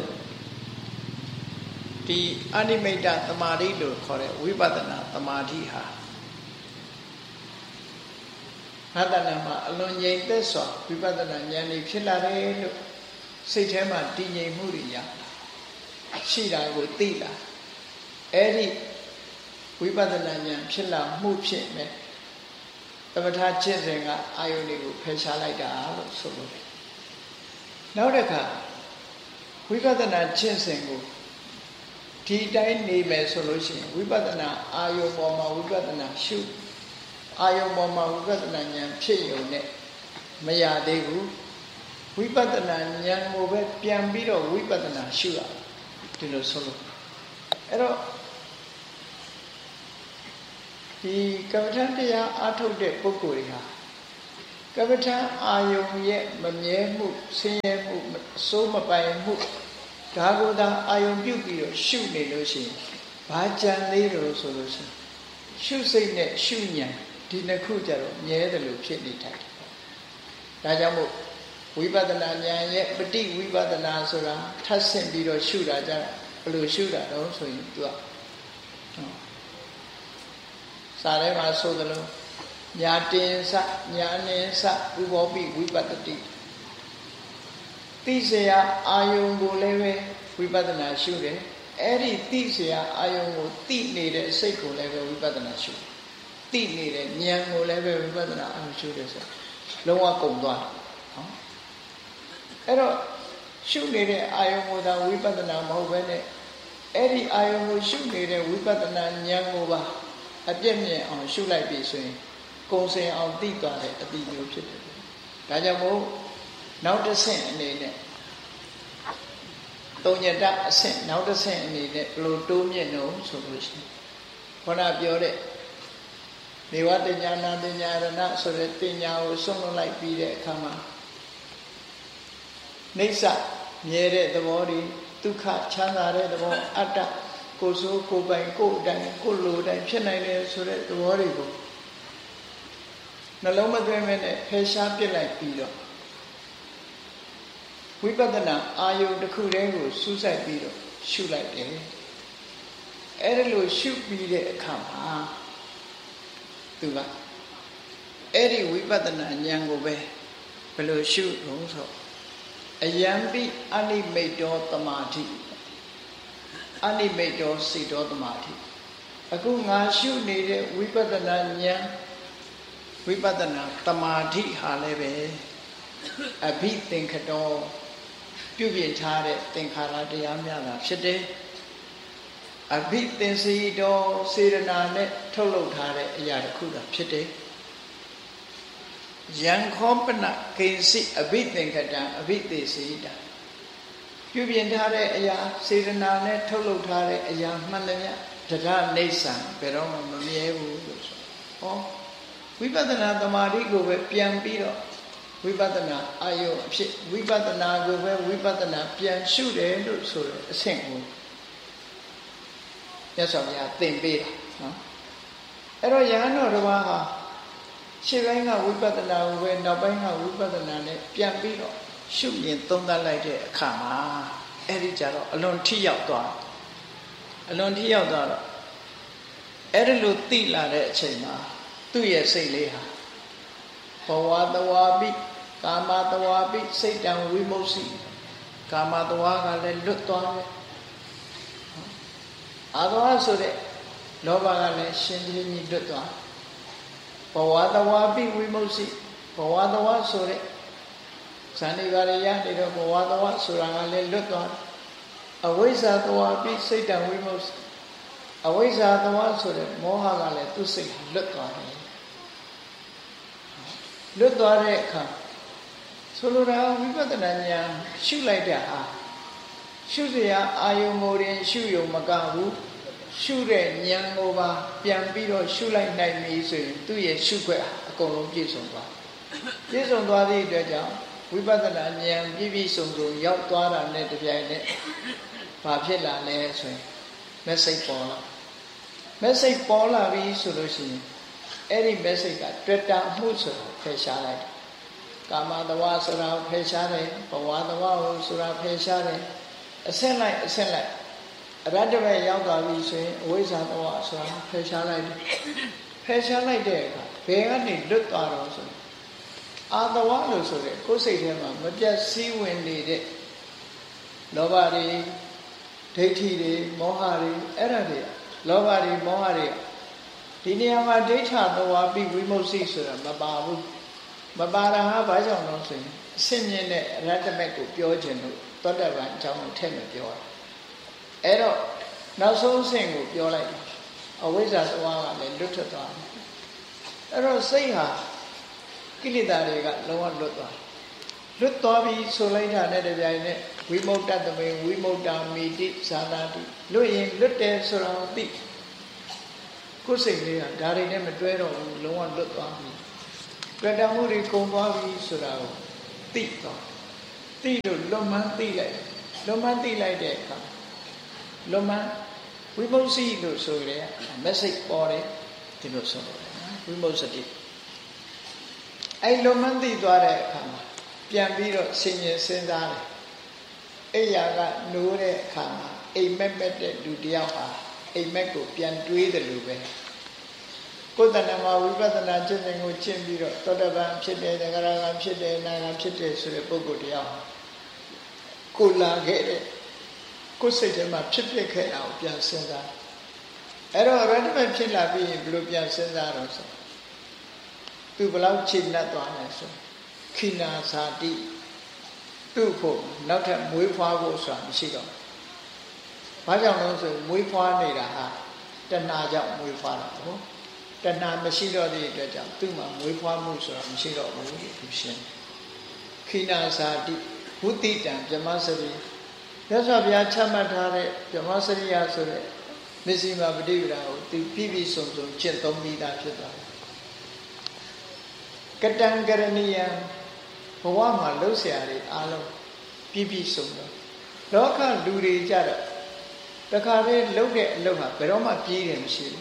ဒီအနိမိတ်တသမာဓိလို့ခေါ်တဲ့ဝိပဿနာသမာဓိဟာငါတဏ္ဍာမှာအလွန်ငြိမ်သက်စွာဝိပဿနာဉာဏ်ကြီးဖြစ်လာတယ်လို့စိတ်ထဲမှာတည်ငြိမ်မှုတွေရရှိတာကိုသိလာအဲ့ဒီဝိပဿနာဉာဏ်ဖြစ်လာမှုဖြစ်မဲ့သမထကျင့်စဉ်ကအာယုန်တွေကိုဖယ်ရှားလိုက်တာလို့ဆိုလို့တယ်နောက်တစ်ခါဝိပဿနာကျင့်စဉ်ကိုဒီတိုင်းနေမယ်ဆိုလို့ရှိရင်ဝိပဿနာအာယုန်ပေါ်မှာဝိပဿနာရှုအာယုံပေါ်မှာဝိပဿနာဉာဏ်ဖြစ်ရုံနဲ့မရသေးဘူးဝိပဿနာဉာဏ်ကိုပဲပြန်ပြီးတော့ဝိပဿနာရှုရဒီလိုဆိုလို့အဲ့တော့ဒီကမ္မဋ္ဌာန်းတရားအားထုတ်တဲ့ပုဂ္ဂိုလ်တွေဟာကကမ္မထာအာယုံရဲ့မမြဲမှုဆင်းရဲမှုအစိုးမပိုင်မှုဒါကိုသာအာယုံပြုတ်ပြီးတော့ရှုနေလို့ရှိရင်ဘာကြံသေးလို့ဆိုလို့ရှိရင်ရှုစိတ်နဲ့ရှုဉာဏ်ဒီနှစ်ခုကြတော့မြဲတယ်လို့ဖြစ်နေတယ်ဒါကြောင့်မို့ဝိပဿနာဉာဏ်ရဲ့ပฏิဝိပဿနာဆိုတာထပ်ဆင့်ပြီးတော့ရှုတာကြတာဘယ်လိုရှုတာတော့ဆိုရင် तू อ่ะစာထဲမှာဆိုသလိုညာတင်စညာနေစဥဘောပိဝိပတ္တိသိเสียအာယုံကိုလည်းပဲဝိပဿနာရှုတယ်အဲ့ဒီသိเสียအာယုံကိုသိနေတဲ့စိတ်ကိုလည်းပဲဝိပဿနာရှုတယ်သိနေတဲ့ဉာဏ်ကိုလည်းပဲဝိပဿနာအာရုံရှုတယ်ဆိုလုံးဝကုန်သွားတယ်နော်အဲ့တော့ရှုနေတဲ့အာယုံကိုသာဝိပဿနာမဟုတ်ဘဲနဲ့အဲ့ဒီအာယုံကိုရှုနေတဲ့ဝိပဿနာဉာဏ်ကိုပါအပြည့်မြင်အောင်ရှုလိုက်ပြီဆိုရင်ကုံစင်အောင်သိသွားတဲ့အတိမျိုးဖြစ်တယ်။ဒါကြောင့်မို့နောက်တစ်ဆင့်အနေနဲ့သုံးညတအဆင့်နောက်တစ်ဆင့်အနေနဲ့ဘယ်လိုတိုးမြင့်လို့ဆိုလို့ရှိရင်ခေါင်းကပြောတဲ့နေဝတညာနာတညာရဏဆိုတဲ့ပညာကိုဆုံးလွတ်လိုက်ပြီးတဲ့အခါမှာနိစ္စမြဲတဲ့သဘောတွေဒုက္ခချမ်းသာတဲ့သဘောအတ္တကိုယ်ဆိုကိုယ်ပိုင်ကိုယ်အတိုင်းကိုယ်လိုတိုင်းဖြစ်နိုင်တယ်ဆိုတဲ့သဘောတွေကိုနှလုံးမသွင်းမဲ့နဲ့ဖယ်ရှားပစ်လိုက်ပြီးတော့ဝိပဿနာအာယုတစ်ခုတည်းကိုစူးစိုက်ပြီးတော့ရှုလိုက်တယ်အဲ့ဒါလို့ရှုပြီးတဲ့အခါမှာသူကအဲ့ဒီဝိပဿနာဉာဏ်ကိုပဲဘယ်လိုရှုလို့ဆိုအယံပိအနိမိတ်တောသမာဓိအနိမိတ်တောစိတ်တောသမာဓိအခုငါရှုနေတဲ့ဝိပဿနာဉာဏ်ဝိပဿနာသမာဓိဟာလည်းပဲအဘိသင်္ခတောပြုပြင်ထားတဲ့သင်္ခါရတရားများတာဖြစ်တယ်အဘိသင်္စီတောစေရနာနဲ့ထုတ်လုပ်ထားတဲ့အရာတစ်ခုသာဖြစ်တယ်ယံခောပနကိဉ္စိအဘိသင်္ခတံအဘိသေစီတာပြုပြင်ထားတဲ့အရာစေရနာနဲ့ထုတ်လုပ်ထားတဲ့အရာမှန်တယ်များတရားနေဆံဘယ်တော့မှမမြဲဘူးလို့ဆိုဟောဝိပဿနာသမာဓိကိုပဲပြန်ပြီးတော့ဝိပဿနာအာယုအဖြစ်ဝိပဿနာကိုပဲဝိပဿနာပြန်ရှုတယ်လို့ဆိုတဲ့အဆင့်ကိုမြတ်စွာဘုရားသင်ပေးတာနော်အဲ့တော့ယဟန်တော်တစ်ပါးဟာရှေ့ပိုင်းကဝိပဿနာကိုပဲနောက်ပိုင်းကဝိပဿနာနဲ့ပြန်ပြီးတော့ရှုမြင်သုံးသပ်လိုက်တဲ့အခါမှာအဲ့ဒီကြတော့အလွန်ထိရောက်သွားအလွန်ထိရောက်သွားတော့အဲ့ဒီလိုသိလာတဲ့အချိန်မှာသူ့ရဲ့စိတ်လေးဟာဘဝတဝါပိကာမတဝါပိစိတ်တံဝိမု ക്തി ကာမတဝါကလည်းလွတ်သွားတယ်အာသဝဆိုတဲ့လောဘကလည်းရှင်းရှင်းကြီးလွတ်သွားဘဝတဝါပိဝိမု ക്തി ဘဝတဝါဆိုတဲ့ဇန်နေပါရရနေတော့ဘဝတဝါဆိုတာကလည်းလွတ်သွားအဝိဇ္ဇာတဝါပိစိတ်တံဝိမု ക്തി အဝိဇ္ဇာတဝါဆိုတဲ့မောဟကလည်းသူ့စိတ်လွတ်သွားတယ်လွတ်သွားတဲ့အခါဆိုလိုတာဝိပဿနာဉာဏ်ရှုလိုက်တဲ့ဟာရှုစရာအာယုံကိုရင်ရှုယုံမကဘူးရှုတဲ့ဉာဏ်ကိုပါပြန်ပြီးတော့ရှုလိုက်နိုင်ပြီဆိုရင်သူ့ရဲ့ရှုခွက်အကုန်လုံးပြည့်စုံသွားပြည့်စုံသွားသည့်အတွက်ကြောင့်ဝိပဿနာဉာဏ်ပြည့်ပြည့်စုံစုံရောက်သွားတာနဲ့တပြိုင်နက်ဘာဖြစ်လာလဲဆိုရင် message ပေါ်လာ message ပေါ်လာပြီဆိုလို့ရှိရင်အဲ့ဒီ message က Twitter မှုဆိုဖယ်ရှားလိုက်တယ်ကာမတဝါဆိုတာဖယ်ရှားတယ်ဘဝတဝါဆိုတာဖယ်ရှားတယ်အဆက်လိုက်အဆက်လိုက်အရတ္တပဲရောက်သွားပြီဆိုရင်အဝိဇ္ဇာတဝါဆိုတာဖယ်ရှားလိုက်တယ်ဖယ်ရှားလိုက်တဲ့အခါဘယ်ကနေလွတ်သွားတော့ဆိုရင်အာတဝါလို့ဆိုတဲ့ကိုယ်စိတ်ထဲမှာမပြတ်စည်းဝင်နေတဲ့လောဘတွေဒိဋ္ဌိတွေမောဟတွေအဲ့ဒါတွေလောဘတွေမောဟတွေဒီနေရာမှာဒိဋ္ဌသဝါပိဝိမု ക്തി ဆိုတာမပါဘူးမပါတာဟာဘာကြောင့်လဲဆိုရင်အစင်မြင့်တဲ့အရတ္တမက်ကိုပြောခြင်းလို့သောတပန်အကြောင်းကိုထည့်မပြောတာအဲ့တော့နောက်ဆုံးအဆင့်ကိုပြောလိုက်အဝိဇ္ဇာသဝါကလည်းလွတ်ထွက်သွားတယ်အဲ့တော့စိတ်ဟာကိလေသာတွေကလုံးဝလွတ်သွားလွတ်သွားပြီဆိုလိုက်တာနဲ့တပြိုင်နက်ဝိမု ക്ത တမေဝိမု ക്ത မိတိဇာနာတိလွတ်ရင်လွတ်တယ်ဆိုတာကိုသိကိုယ်စိတ်လေးကဒါတွေနဲ့မတွဲတော့ဘူးလုံးဝလွတ်သွားပြီတွေ့တာမှုတွေကုန်သွားပြီဆိုတာကိုသိတော့သိလို့လွန်မှန်းသိလိုက်လွန်မှန်းသိလိုက်တဲ့အခါလွန်မှန်းဝိမု ക്തി လို့ဆိုရဲ message ပေါ်တယ်ဒီလိုဆိုတယ်ဝိမု ക്തി အဲ့လွန်မှန်းသိသွားတဲ့အခါမှာပြန်ပြီးတော့ဆင်ញင်စဉ်းစားတယ်အဲ့ရကနိုးတဲ့အခါမှာအိမ်မက်မက်တဲ့လူတယောက်ဟာအိမ်မက်ကိုပြန်တွေးတယ်လို့ပဲကိုယ်တဏ္ဍမှာဝိပဿနာကျင့်စဉ်ကိုကျင့်ပြီးတော့သောတပန်ဖြစ်တယ်သဂရကဖြစ်တယ်အနာဂတ်ဖြစ်တယ်ဆိုတဲ့ပုဂ္ဂိုလ်တယောက်ကိုလာခဲ့တဲ့ကိုယ်စိတ်ထဲမှာဖြစ်ဖြစ်ခဲ့တာကိုပြန်စဉ်းစားအဲ့တော့ရတ္တမဖြစ်လာပြီးရင်ဘယ်လိုပြန်စဉ်းစားတော့ဆိုသူဘယ်လောက်ချိန်နှက်သွားလဲဆိုခိနာဇာတိသူ့ဖို့နောက်ထပ်မွေးဖွားဖို့ဆိုတာမရှိတော့ဘာကြောင့်လဲဆိုမွေးဖွားနေတာဟာတဏှာကြောင့်မွေးဖွားတာဟုတ်တဏှာမရှိတော့တဲ့အတွက်ကြောင့်သူ့မှာမွေးဖွားမှုဆိုတာမရှိတော့ဘူးလို့သူရှင်းခိနာဇာတိဘုတိတံဗြဟ္မစရိမြတ်စွာဘုရားချမှတ်ထားတဲ့ဗြဟ္မစရိယဆိုတဲ့မစ္စည်းမပฏิပဒါကိုသူပြည့်ပြည့်စုံစုံကျင့်သုံးပြီးသားဖြစ်သွားတယ်ကတံကရဏီယံဘဝမှာလှုပ်ရှားတွေအားလုံးပြည့်ပြည့်စုံတော့လောကလူတွေကြတော့တခါတည်းလှုပ်တဲ့အလုပ်ဟာဘယ်တော့မှပြေးတယ်မရှိဘူး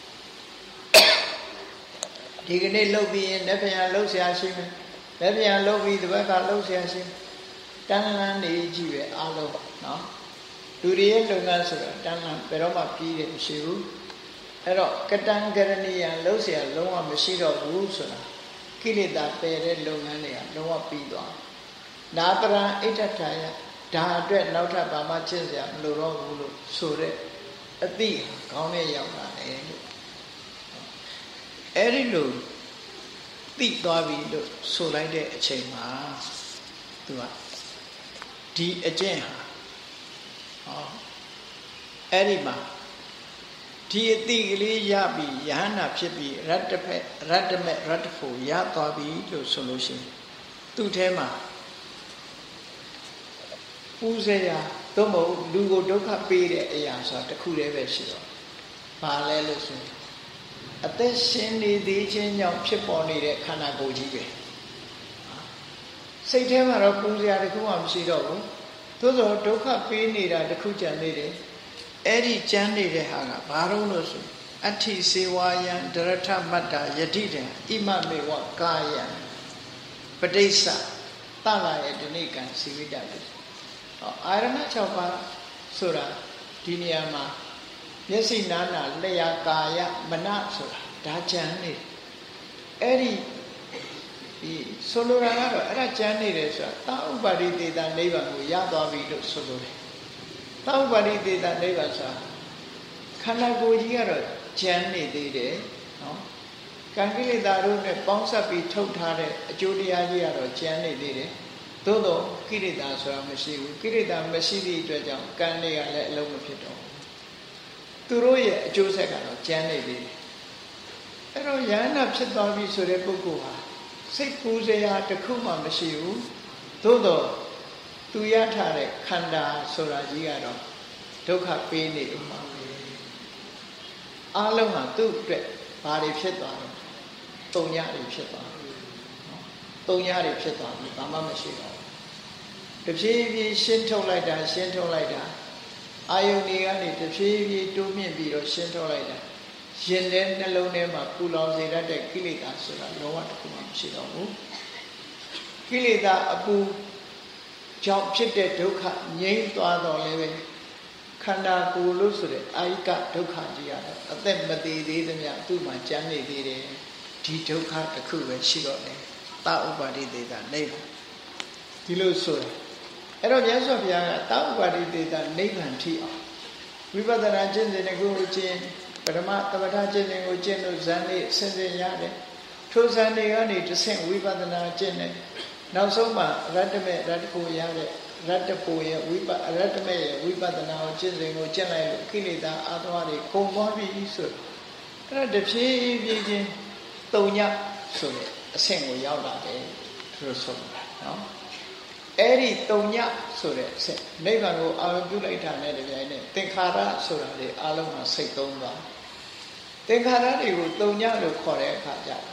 ဒီကနေ့လှုပ်ပြီးရင်လက်ပြန်လှုပ်ရှားရှိမယ်လက်ပြန်လှုပ်ပြီးဒီဘက်ကလှုပ်ရှားရှိမယ်တန်းလန်းနေကြည့်ပဲအားလုံးနော်လူတွေရဲ့လုပ်ငန်းဆိုတော့တန်းလန်းဘယ်တော့မှပြေးတယ်မရှိဘူးအဲ့တော့ကတံကရဏီယံလှုပ်ရှားလုံးဝမရှိတော့ဘူးဆိုတာကိလေသာပယ်တဲ့လုပ်ငန်းတွေကလုံးဝပြီးသွားနာပရံအိဋ္ဌထာယဒါအတွက်နောက်ထပ်ဘာမှကျင့်စရာမလိုတော့ဘူးလို့ဆိုတဲ့အသိခေါင်းနဲ့ရောက်လာတယ်လို့အဲ့ဒီလိုသိသွားပြီလို့ဆိုလိုက်တဲ့အချိန်မှာသူကဒီအကျင့်ဟာဟောအဲ့ဒီမှာဒီအတိကလေးရပြီးယဟနာဖြစ်ပြီးရတ္တဖက်ရတ္တမဲ့ရတ္တဖို့ရသွားပြီလို့ဆိုလို့ရှိရင်သူ့ထဲမှာပူဇေယသို့မဟုတ်လူကိုဒုက္ခပေးတဲ့အရာဆိုတာတစ်ခုတည်းပဲရှိတော့ဘာလဲလို့ဆိုရင်အသက်ရှင်နေသေးခြင်းကြောင့်ဖြစ်ပေါ်နေတဲ့ခန္ဓာကိုယ်ကြီးပဲစိတ်ထဲမှာတော့ပူဇေယတစ်ခုမှမရှိတော့ဘူးသို့သောဒုက္ခပေးနေတာတစ်ခုကြံနေတယ်အဲ့ဒီကြမ်းနေတဲ့ဟာကဘာလို့လို့ဆိုအဋ္ဌိစေဝါယံဒရထမတ္တယတိတံဣမမေဝကာယံပဋိစ္စတလာရဲ့ဒီနေ့ကံစီဝိတ္တလို့ဟောအာရဏ၆ပါးဆိုတာဒီနေရာမှာမျက်စိနာနာလျှာကာယမနဆိုတာဒါကြမ်းနေအဲ့ဒီဒီဆိုလိုတာကတော့အဲ့ဒါကြမ်းနေတယ်ဆိုတာသာဥပါရိသေတာနိဗ္ဗာန်ကိုရသွားပြီလို့ဆိုလိုတယ်သာဥပါရိသေတာနိဗ္ဗာန်ဆိုတာခန္ဓာကိုယ်ကြီးကတော့ကြမ်းနေသေးတယ်နော်ကံကိလေသာတို့နဲ့ပေါင်းစပ်ပြီးထုတ်ထားတဲ့အကျိုးတရားကြီးကတော့ကြမ်းနေသေးတယ်သို့တော့ကိလေသာဆိုတာမရှိဘူးကိလေသာမရှိသည့်အတွက်ကြောင့်ကံတွေကလည်းအလုံးမဖြစ်တော့ဘူးသူတို့ရဲ့အကျိုးဆက်ကတော့ကြမ်းနေသေးတယ်အဲ့တော့ယန္နာဖြစ်သွားပြီဆိုတဲ့ပုဂ္ဂိုလ်ဟာစိတ်ပူစရာတစ်ခုမှမရှိဘူးသို့တော့သူရထားတဲ့ခန္ဓာဆိုတာကြီးကတော့ဒုက္ခပေးနေဥမှာအားလုံးဟာသူ့အတွက်ဘာတွေဖြစ်သွားလဲတုံညတွေဖြစ်သွားတယ်နော်တုံညတွေဖြစ်သွားပြီဘာမှမရှိတော့ဘူးတဖြည်းဖြည်းရှင်းထုတ်လိုက်တာရှင်းထုတ်လိုက်တာအာယုန်တွေကနေတဖြည်းဖြည်းတိုးမြင့်ပြီးတော့ရှင်းထုတ်လိုက်တာရင်ထဲနှလုံးထဲမှာပူလောင်စေတတ်တဲ့ကိလေသာဆိုတာလောကတစ်ခုမှမရှိတော့ဘူးကိလေသာအပူကြောင့်ဖြစ်တဲ့ဒုက္ခငြိမ်းသွားတော့လည်းပဲခန္ဓာကိုယ်လို့ဆိုတဲ့အာယိကဒုက္ခကြီးရတော့အသက်မသေးသေးသမျှသူ့မှာကြမ်းနေသေးတယ်ဒီဒုက္ခတစ်ခုပဲရှိတော့တယ်သာဥပါတိသေတာနိဗ္ဗာန်ဒီလိုဆိုတယ်အဲ့တော့မြတ်စွာဘုရားကသာဥပါတိသေတာနိဗ္ဗာန်ထိအောင်ဝိပဿနာကျင့်စဉ်ကိုကျင့်ပရမသမထကျင့်စဉ်ကိုကျင့်လို့ဇန်လေးဆင်ဆင်ရတယ်ထိုဇန်တွေကနေတဆင့်ဝိပဿနာကျင့်တယ်နောက်ဆုံးမှာရတ္တမေရတ္တကိုရတဲ့ရတ္တဖို့ရဲ့ဝိပရတ္တမေရဲ့ဝိပဿနာကိုကျင့်စဉ်ကိုကျင့်လိုက်လို့ကိလေသာအာသဝတွေကုန်သွားပြီဆိုအဲ့ဒါတဖြည်းဖြည်းချင်းတုံညဆိုတဲ့အဆင့်ကိုရောက်လာတယ်သူတို့ဆိုတာနော်အဲ့ဒီတုံညဆိုတဲ့အဆင့်နိဗ္ဗာန်ကိုအာရုံပြုလိုက်တာနဲ့တပြိုင်နက်သင်္ခါရဆိုတာလေအလုံးမှာစိတ်သုံးသွားသင်္ခါရတွေကိုတုံညလို့ခေါ်တဲ့အခါကျတ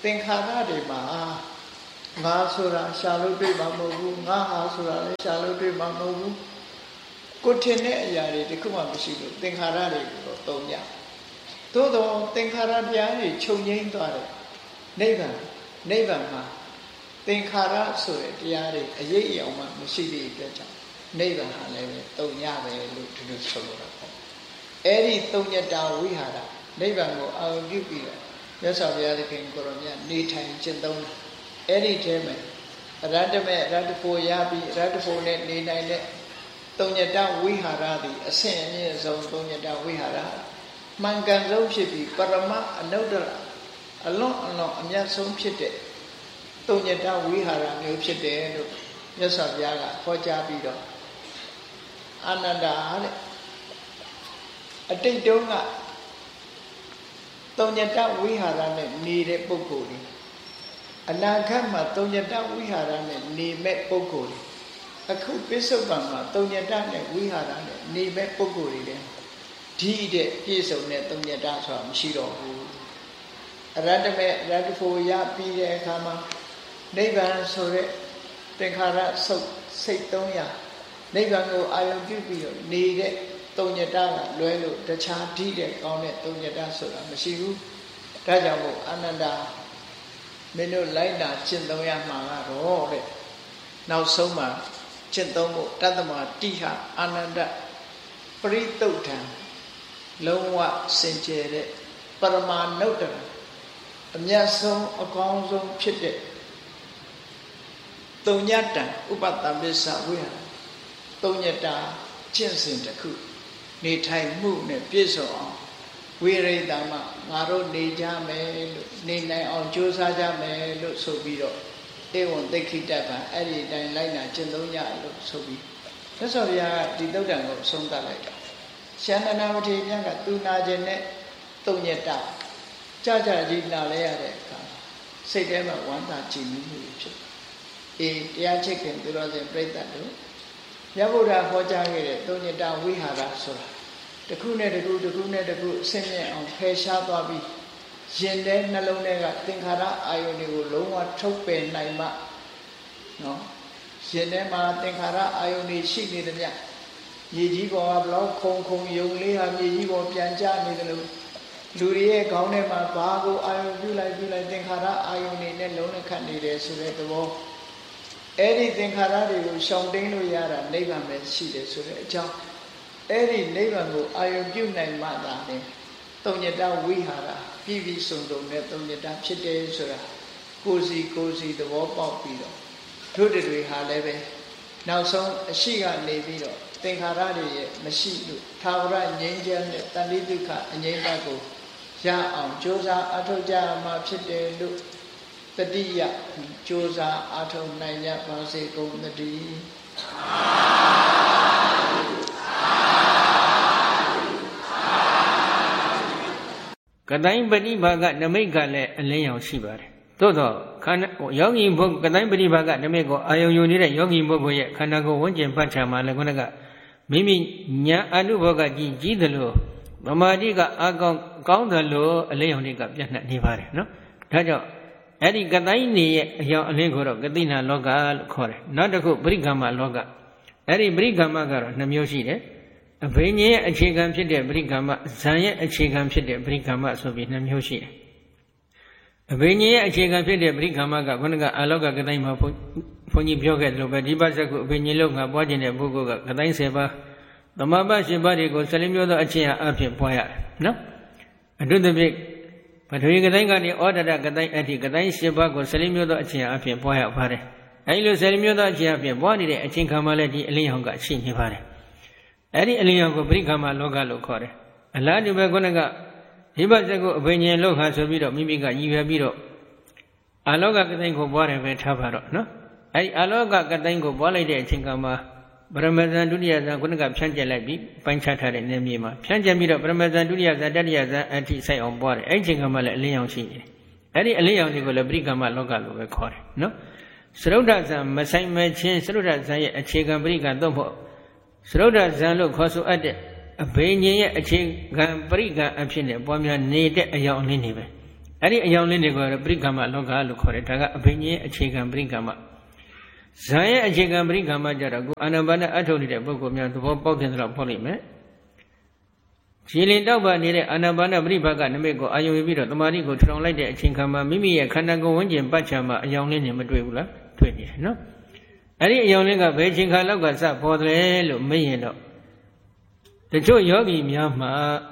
သင်္ခါရတွေမှာငါဆိုတာရှာလို့တွေ့မှာမဟုတ်ဘူးငါဟာဆိုတာလည်းရှာလို့တွေ့မှာမဟုတ်ဘူးကိုထင်တဲ့အရာတွေတခုမှမရှိလို့သင်္ခါရတွေကိုသုံးကြသို့တော့သင်္ခါရတရားတွေချုပ်ငြိမ်းသွားတယ်နိဗ္ဗာန်နိဗ္ဗာန်မှာသင်္ခါရဆိုတဲ့တရားတွေအရေးအယောင်မှမရှိတဲ့အတွက်ကြောင့်နိဗ္ဗာန်ဟာလည်းပဲတုံညပဲလို့ဒီလိုဆိုလိုတာပေါ့အဲ့ဒီတုံညတာဝိဟာရနိဗ္ဗာန်ကိုအာရုံပြုပြီးတော့မြတ်စွာဘုရားသခင်ကိုရောမြတ်နေထိုင်ကျင့်သုံးတယ်အဲ့ဒီထဲမှာအရတ္တမေအရတ္တဖို့ရပြီးအရတ္တဖို့နဲ့နေနိုင်တဲ့တုံညတဝိဟာရသည်အဆင့်အမြင့်ဆုံးတုံညတဝိဟာရမှန်ကန်ဆုံးဖြစ်ပြီးပရမအနုတ္တရအလွန်အလွန်အမြတ်ဆုံးဖြစ်တဲ့တုံညတဝိဟာရမျိုးဖြစ်တယ်လို့မြတ်စွာဘုရားကဟောကြားပြီးတော့အာနန္ဒာတဲ့အတိတ်တုန်းကတုံညတဝိဟာရနဲ့နေတဲ့ပုဂ္ဂိုလ်တွေအနာဂတ်မှာတုံညတဝိဟာရနဲ့နေမဲ့ပုဂ္ဂိုလ်တွေအခုပိဿုပံမှာတုံညတနဲ့ဝိဟာရနဲ့နေမဲ့ပုဂ္ဂိုလ်တွေလည်းဒီတဲ့ပြည့်စုံတဲ့တုံညတဆိုတာမရှိတော့ဘူးအရတ္တမေအရတ္တဖို့ရပြီးတဲ့အခါမှာနိဗ္ဗာန်ဆိုတဲ့သင်္ခါရစုပ်စိတ်သုံးရာနိဗ္ဗာန်ကိုအာရုံပြုပြီးတော့နေတဲ့တုံညတကလွဲလို့တခြားဒီတဲ့ကောင်းတဲ့တုံညတဆိုတာမရှိဘူးဒါကြောင့်မို့အာနန္ဒာမင်းတို့လိုက်တာကျင့်သုံးရမှာကတော့တဲ့နောက်ဆုံးမှာကျင့်သုံးဖို့တတ္တမတိဟအာနန္ဒပရိသုတ်ထံလုံးဝစင်ကြယ်တဲ့ပရမနုတ္တရအမြတ်ဆုံးအကောင်းဆုံးဖြစ်တဲ့တုံညတံဥပတ္တပစ္စဝိဟာတုံညတာကျင့်စဉ်တစ်ခုနေထိုင်မှုနဲ့ပြည့်စုံအောင်ဝိရိတမငါတို့နေကြမယ်လို့နေနိုင်အောင်ကြိုးစားကြမယ်လို့ဆိုပြီးတော့ဧဝံသိက္ခိတကအဲ့ဒီတိုင်းလိုက်နာကျင့်သုံးကြလို့ဆိုပြီးသစ္စာဘုရားကဒီသုတ်တံကိုအဆုံးသတ်လိုက်တာရှန္ဒနာမထေရမြတ်ကသူနာခြင်းနဲ့တုံညတာကြကြကြီးနာလဲရတဲ့အခါစိတ်ထဲမှာဝမ်းသာကြည်နူးမှုဖြစ်အေးတရားချစ်ခင်သူတော်စင်ပြိဿတ်တို့မြတ်ဗုဒ္ဓဟောကြားခဲ့တဲ့တုံညတာဝိဟာရဆိုတာတခုနဲ့တခုတခုနဲ့တခုအဆင့်မြင့်အောင်ဖယ်ရှားသွားပြီးရင်ထဲနှလုံးထဲကသင်္ခါရအာယုန်တွေကိုလုံးဝထုတ်ပယ်နိုင်မှနော်ရင်ထဲမှာသင်္ခါရအာယုန်တွေရှိနေသမျှမြေကြီးပေါ်ကဘလောက်ခုံခုံယုံလေးဟာမြေကြီးပေါ်ပြန်ကျနေတယ်လို့လူတွေရဲ့ခေါင်းထဲမှာဘာကိုအာယုန်ပြုလိုက်ပြုလိုက်သင်္ခါရအာယုန်တွေနဲ့လုံးနဲ့ခတ်နေတယ်ဆိုတဲ့သဘောအဲ့ဒီသင်္ခါရတွေကိုရှောင်တိန်လို့ရတာနိဗ္ဗာန်ပဲရှိတယ်ဆိုတဲ့အကြောင်းအဲ့ဒီနိဗ္ဗာန်ကိုအာယုံပြုနိုင်မှသာလေတုံညတဝိဟာရပြည့်ပြည့်စုံစုံနဲ့တုံညတဖြစ်တယ်ဆိုတာကိုစီကိုစီသဘောပေါက်ပြီးတော့တို့တွေဟာလည်းပဲနောက်ဆုံးအရှိကနေပြီးတော့သင်္ခါရတွေရဲ့မရှိလို့သာဝရငြိမ်းချမ်းတဲ့တဏှိဒုက္ခအငြိမ့်တကိုရအောင်ကြိုးစားအထောက်ကြမှာဖြစ်တယ်လို့တတိယကြိုးစားအထောက်နိုင်ကြပါစေကုန်သတည်းကတိုင်းပฏิဘာကနမိတ်ကလည်းအလင်းရောင်ရှိပါတယ်သို့တော့ခန္ဓာယောဂီဘုကတိုင်းပฏิဘာကနမိတ်ကိုအာယုံယူနေတဲ့ယောဂီပုဂ္ဂိုလ်ရဲ့ခန္ဓာကိုယ်ဝန်းကျင်ပတ်ချာမှာလည်းခုနကမိမိညာအနုဘောကကြီးကြီးသလိုဗမာတိကအာကောင်းကောင်းသလိုအလင်းရောင်တွေကပြန့်နှံ့နေပါတယ်နော်ဒါကြောင့်အဲ့ဒီကတိုင်းနေရဲ့အရောင်အလင်းကိုတော့ကတိနာလောကလို့ခေါ်တယ်နောက်တစ်ခုပရိက္ခမလောကအဲ့ဒီပရိက္ခမကတော့နှမျိုးရှိတယ်အဘိညာဉ်ရဲ့အခြေခံဖြစ်တဲ့ပရိက္ခမဇံရဲ့အခြေခံဖြစ်တဲ့ပရိက္ခမဆိုပြီးနှမျိုးရှိတယ်အဘိညာဉ်ရဲ့အခြေခံဖြစ်တဲ့ပရိက္ခမကခုနကအလောကကတိုင်းမှာဘုန်းကြီးပြောခဲ့တယ်လို့ပဲဒီပါဇက်ကိုအဘိညာဉ်လောက်ငါပွားခြင်းတဲ့ပုဂ္ဂိုလ်ကကတိုင်းဆယ်ပါးသမဘရှင်ပါးတွေကိုဆလင်းမျိုးသောအချင်းအဖြစ်ပွားရတယ်နော်အတုတပိပထဝီကတိုင်းကနေဩဒတကတိုင်းအထိကတိုင်းရှင်ပါးကိုဆလင်းမျိုးသောအချင်းအဖြစ်ပွားရပါတယ်အဲဒီလိုဆလင်းမျိုးသောအချင်းအဖြစ်ပွားနေတဲ့အချင်းခံမှလည်းဒီအလင်းရောင်ကရှိနေပါတယ်အဲ့ဒီအလင်းရောင်ကိုပရိက္ခမလောကလို့ခေါ်တယ်အလားတူပဲခုနကဒီဘက်စက်ကိုအဘိညာဉ်လောက်ဟာဆိုပြီးတော့မိမိကရည်ရွယ်ပြီးတော့အာလောကကတိုင်းကိုပွားတယ်ပဲထားပါတော့နော်အဲ့ဒီအာလောကကတိုင်းကိုပွားလိုက်တဲ့အချိန်ကမှပရမဇန်ဒုတိယဇန်ခုနကဖြန့်ကျက်လိုက်ပြီးပိုင်းခြားထားတဲ့နေမြေမှာဖြန့်ကျက်ပြီးတော့ပရမဇန်ဒုတိယဇန်တတိယဇန်အထိစိုက်အောင်ပွားတယ်အဲ့ဒီအချိန်ကမှလည်းအလင်းရောင်ရှိနေတယ်အဲ့ဒီအလင်းရောင်တွေကိုလည်းပရိက္ခမလောကလို့ပဲခေါ်တယ်နော်စရုဒ္ဓဇန်မဆိုင်မချင်းစရုဒ္ဓဇန်ရဲ့အခြေခံပရိက္ခသို့မဟုတ်စရုဒ္ဓဇန်လို့ခေါ်ဆိုအပ်တဲ့အဘိညာဉ်ရဲ့အခြေခံပရိက္ခအဖြစ်နဲ့ပွားများနေတဲ့အယောင်အလင်းတွေပဲအဲ့ဒီအယောင်လေးတွေကိုပရိက္ခမလောကလို့ခေါ်တယ်ဒါကအဘိညာဉ်အခြေခံပရိက္ခမဇာရဲ့အခြေခံပရိက္ခမကြတော့ကိုအာနာပါနအထုတ်နေတဲ့ပုဂ္ဂိုလ်များသဘောပေါက်တဲ့ဆိုတော့ပေါက်လိမ့်မယ်ခြေလင်တောက်ပါနေတဲ့အာနာပါနပရိဘကနမိတ်ကိုအာယုံပြီးတော့တမာတိကိုထောင်လိုက်တဲ့အချိန်ခါမှာမိမိရဲ့ခန္ဓာကိုယ်ဝန်းကျင်ပတ်ချာမှာအယောင်လေးနဲ့မတွေ့ဘူးလားတွေ့နေတယ်နော်အဲ့ဒီအယောင်လေးကဘယ်ချိန်ခါလောက်ကစပေါ်တယ်လို့မေးရင်တော့တချို့ယောဂီများမှာ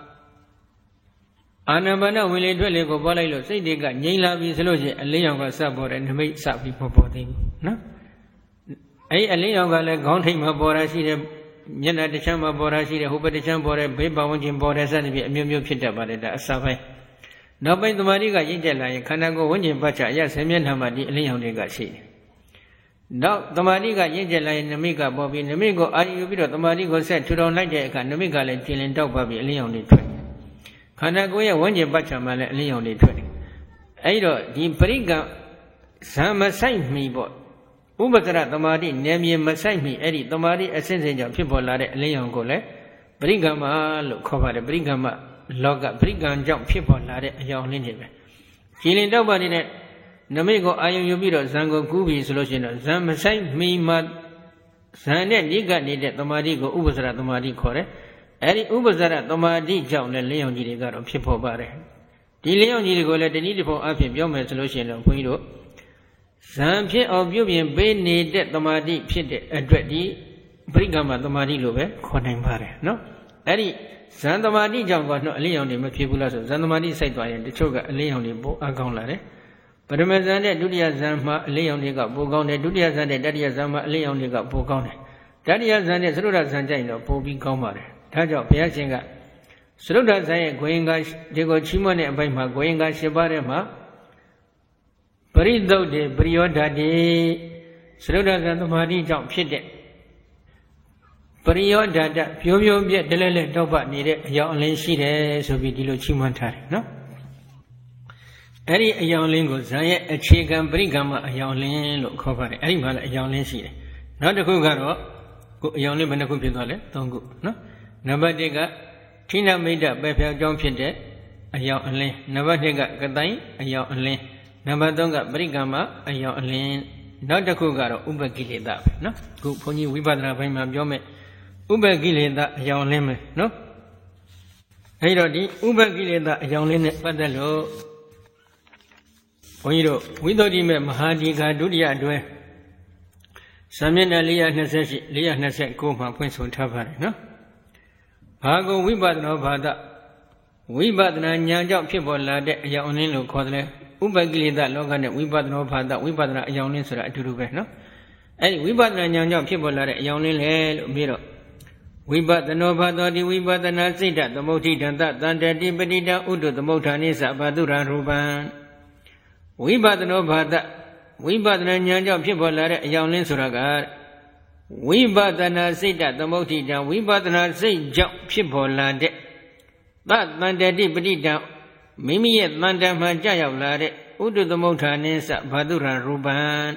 အာနာပါနဝင်လေထွက်လေကိုပေါ်လိုက်လို့စိတ်တွေကငြိမ်လာပြီဆိုလို့ရှိရင်အလင်းရောင်ကစပေါ်တယ်နမိတ်စပြီးမပေါ်သေးဘူးနော်အဲ့ဒီအလင်းရောင်ကလည်းခေါင်းထိပ်မှာပေါ်တာရှိတယ်မျက်နှာတစ်ချမ်းမှာပေါ်တာရှိတယ်ဟိုဘက်တစ်ချမ်းပေါ်တယ်ဘေးပတ်ဝန်းကျင်ပေါ်တယ်စသဖြင့်အမျိုးမျိုးဖြစ်တတ်ပါတယ်ဒါအစပိုင်းနောက်ပိုင်းသမာဓိကရင့်ကျက်လာရင်ခန္ဓာကိုယ်ဝန်းကျင်ပတ်ချအရဆယ်မျက်နှာမှာဒီအလင်းရောင်တွေကရှိတယ်နောက်သမာဓိကရင့်ကျက်လာရင်နမိတ်ကပေါ်ပြီးနမိတ်ကိုအာရုံယူပြီးတော့သမာဓိကိုဆက်ထူထောင်လိုက်တဲ့အခါနမိတ်ကလည်းကျင်လင်တောက်ပါပြီးအလင်းရောင်တွေထွက်ခန္ဓာကိုယ်ရဲ့ဝန်းကျင်ပတ်ချမှာလည်းအလင်းရောင်တွေထွက်တယ်အဲဒီတော့ဒီပရိက္ခဇံမဆိုင်မီပေါ့ဥပဒရသမာဓိနယ်မြေမဆိုင်မီအဲ့ဒီသမာဓိအစဉ်စဉ်ကြောင့်ဖြစ်ပေါ်လာတဲ့အလင်းရောင်ကိုလည်းပရိက္ခမလို့ခေါ်ပါတယ်ပရိက္ခမလောကပရိက္ခကြောင့်ဖြစ်ပေါ်လာတဲ့အယောင်လေးတွေပဲခြေလင်တောက်ပါနေတဲ့နမိတ်ကိုအာယုံယူပြီးတော့ဇံကိုကူးပြီးဆိုလို့ရှိရင်တော့ဇံမဆိုင်မီမှာဇံနဲ့နိကနေတဲ့သမာဓိကိုဥပဒရသမာဓိခေါ်တယ်အဲ့ဒီဥပဇာရသမာဓိကြောင့်လည်းလင်းရောင်ကြီးတွေကတော့ဖြစ်ပေါ်ပါတယ်ဒီလင်းရောင်ကြီးတွေကိုလည်းတနည်းတစ်ပုံအဖြစ်ပြောမယ်ဆိုလို့ရှိရင်တော့ဘုန်းကြီးတို့ဇံဖြစ်အောင်ပြုပြင်ပေးနေတဲ့သမာဓိဖြစ်တဲ့အတွက်ဒီပရိက္ခမသမာဓိလို့ပဲခေါ်နိုင်ပါတယ်နော်အဲ့ဒီဇံသမာဓိကြောင့်ကတော့အလင်းရောင်တွေမဖြစ်ဘူးလားဆိုဇံသမာဓိစိုက်သွားရင်တချို့ကအလင်းရောင်တွေပိုအကောင်းလာတယ်ပထမဇံနဲ့ဒုတိယဇံမှာအလင်းရောင်တွေကပိုကောင်းတယ်ဒုတိယဇံနဲ့တတိယဇံမှာအလင်းရောင်တွေကပိုကောင်းတယ်တတိယဇံနဲ့သရုဒ္ဓဇံကြိုင်တော့ပိုပြီးကောင်းပါတယ်ဒါကြောင့်ဘုရားရှင်ကသရုဒ္ဓဇံရဲ့ဂွင်္ဂါဒီကိုချီးမွမ်းတဲ့အပိုင်းမှာဂွင်္ဂါ၈ပါးထဲမှာပရိသုတ်တေပရိယောဓာတိသရုဒ္ဓဇံသမာဓိကြောင့်ဖြစ်တဲ့ပရိယောဓာတပြိုးပြိုးပြက်တလဲလဲတောက်ပနေတဲ့အယောင်အလင်းရှိတယ်ဆိုပြီးဒီလိုချီးမွမ်းထားတယ်နော်အဲ့ဒီအယောင်လင်းကိုဇံရဲ့အခြေခံပရိက္ခမအယောင်လင်းလို့ခေါ်ပါတယ်အဲ့ဒီမှာလည်းအယောင်လင်းရှိတယ်နောက်တစ်ခုကတော့ကိုအယောင်လေးဘယ်နှခုဖြစ်သွားလဲသုံးခုနော်နံပါတ်တစ်ကထိနမိတ်တပဲဖြောင်းကြောင်းဖြစ်တဲ့အယောင်အလင်းနံပါတ်နှစ်ကကတိုင်းအယောင်အလင်းနံပါတ်သုံးကပရိက္ခမအယောင်အလင်းနောက်တစ်ခုကတော့ဥပကိလေသာပဲနော်ခုဘုန်းကြီးဝိပဿနာဘိုင်းမှာပြောမယ်ဥပကိလေသာအယောင်လင်းပဲနော်အဲဒီတော့ဒီဥပကိလေသာအယောင်လင်းနဲ့ပတ်သက်လို့ဘုန်းကြီးတို့ဝိသုဒ္ဓိမေမဟာဒီဃာဒုတိယအတွဲစာမျက်နှာ၄၂၈ ၄၂၉မှာဖွင့်ဆိုထားပါတယ်နော်ဘာကိုဝိပဿနာဘာဒဝိပဿနာဉာဏ်ကြောင့်ဖြစ်ပေါ်လာတဲ့အယောင်အလင်းလို့ခေါ်တယ်ဥပကိလေသာလောကနဲ့ဝိပဿနာဘာဒဝိပဿနာအယောင်လင်းဆိုတာအတူတူပဲနော်အဲ့ဒီဝိပဿနာဉာဏ်ကြောင့်ဖြစ်ပေါ်လာတဲ့အယောင်လင်းလေလို့ပြီးတော့ဝိပဿနာဘာသောတိဝိပဿနာစိတ်တသမုဋ္ဌိတံတတန္တတိပတိတံဥဒ္ဓသမုဋ္ဌာနိသဘာတုရရူပံဝိပဿနာဘာဒဝိပဿနာဉာဏ်ကြောင့်ဖြစ်ပေါ်လာတဲ့အယောင်လင်းဆိုတာကဝိပဿနာစိတ်တသမုဋ္ဌိတံဝိပဿနာစိတ်ကြောင့်ဖြစ်ပေါ်လာတဲ့သတန္တတိပဋိတံမိမိရဲ့တန်တမှကြာရောက်လာတဲ့ဥဒ္ဓသမုဋ္ဌာနိသဘာတုရရူပံ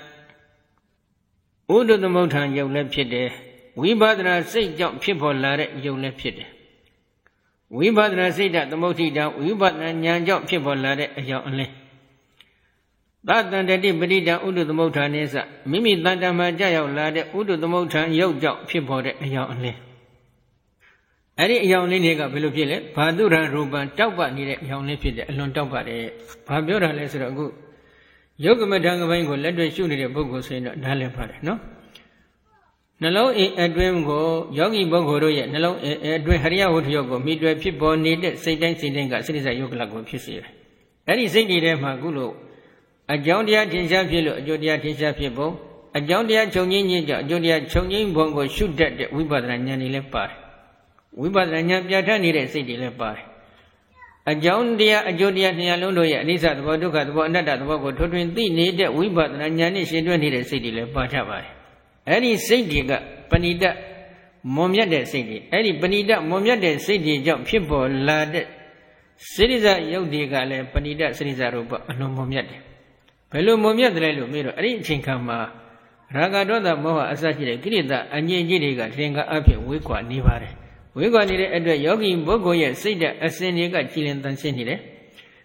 ဥဒ္ဓသမုဋ္ဌာန်ယုတ်လည်းဖြစ်တယ်ဝိပဿနာစိတ်ကြောင့်ဖြစ်ပေါ်လာတဲ့ယုတ်လည်းဖြစ်တယ်ဝိပဿနာစိတ်တသမုဋ္ဌိတံဝိပဿနာဉာဏ်ကြောင့်ဖြစ်ပေါ်လာတဲ့အယောင်အလင်းသတန္တတိပဋိတံဥဒ္ဓသမုဋ္ဌာနိသမိမိတန်တမှကြာရောက်လာတဲ့ဥဒ္ဓသမုဋ္ဌာန်ယုတ်ကြောင့်ဖြစ်ပေါ်တဲ့အယောင်အလင်းအဲ့ဒီအယောင်လေးတွေကဘယ်လိုဖြစ်လဲဘာတုရရူပံတောက်ပနေတဲ့အယောင်လေးဖြစ်တယ်အလွန်တောက်ပါတယ်ဘာပြောတာလဲဆိုတော့အခုယုတ်ကမထံကပိုင်းကိုလက်တွေ့ရှုနေတဲ့ပုဂ္ဂိုလ်ဆိုရင်တော့နားလည်ပါတယ်နော်နှလုံးအိမ်အတွင်းကိုယောဂီပုဂ္ဂိုလ်တို့ရဲ့နှလုံးအိမ်အတွင်းဟရိယဝတ္ထုယောကိုမိတွယ်ဖြစ်ပေါ်နေတဲ့စိတ်တိုင်းစိတ်တိုင်းကစိတ္တဇယုတ်ကလကိုဖြစ်စေတယ်အဲ့ဒီစိတ်တွေထဲမှာအခုလို့အကြောင်းတရားထင်ရှားဖြစ်လို့အကျိုးတရားထင်ရှားဖြစ်ပုံအကြောင်းတရားချုပ်ငင်းခြင်းကြောင့်အကျိုးတရားချုပ်ငင်းပုံကိုရှုတတ်တဲ့ဝိပဿနာဉာဏ်တွေလည်းပါတယ်ဝိပဿနာဉာဏ်ပြဋ္ဌာန်းနေတဲ့စိတ်တွေလည်းပါတယ်အကြောင်းတရားအကျိုးတရားနှစ်လုံးတို့ရဲ့အနိစ္စသဘောဒုက္ခသဘောအနတ္တသဘောကိုထွန်းထွင်းသိနေတဲ့ဝိပဿနာဉာဏ်နဲ့ရှင်တွဲနေတဲ့စိတ်တွေလည်းပါထပါတယ်အဲ့ဒီစိတ်တွေကပဏိတမွန်မြတ်တဲ့စိတ်တွေအဲ့ဒီပဏိတမွန်မြတ်တဲ့စိတ်တွေကြောင့်ဖြစ်ပေါ်လာတဲ့စိရိဇယုတ်တွေကလည်းပဏိတစိရိဇရူပအလွန်မွန်မြတ်တယ်ဘယ်လိုမွန်မြတ်တယ်လို့မေးတော့အဲ့ဒီအချိန်ခါမှာရာဂဒေါသမောဟအစရှိတဲ့ကိလေသာအငြိမ့်ကြီးတွေကသင်္ကာအဖြစ်ဝေးကွာနေပါတယ်ဝေးကွာနေတဲ့အတွက်ယောဂီပုဂ္ဂိုလ်ရဲ့စိတ်ဓာတ်အစဉ်တွေကကြည်လင်တန်ရှင်းနေတယ်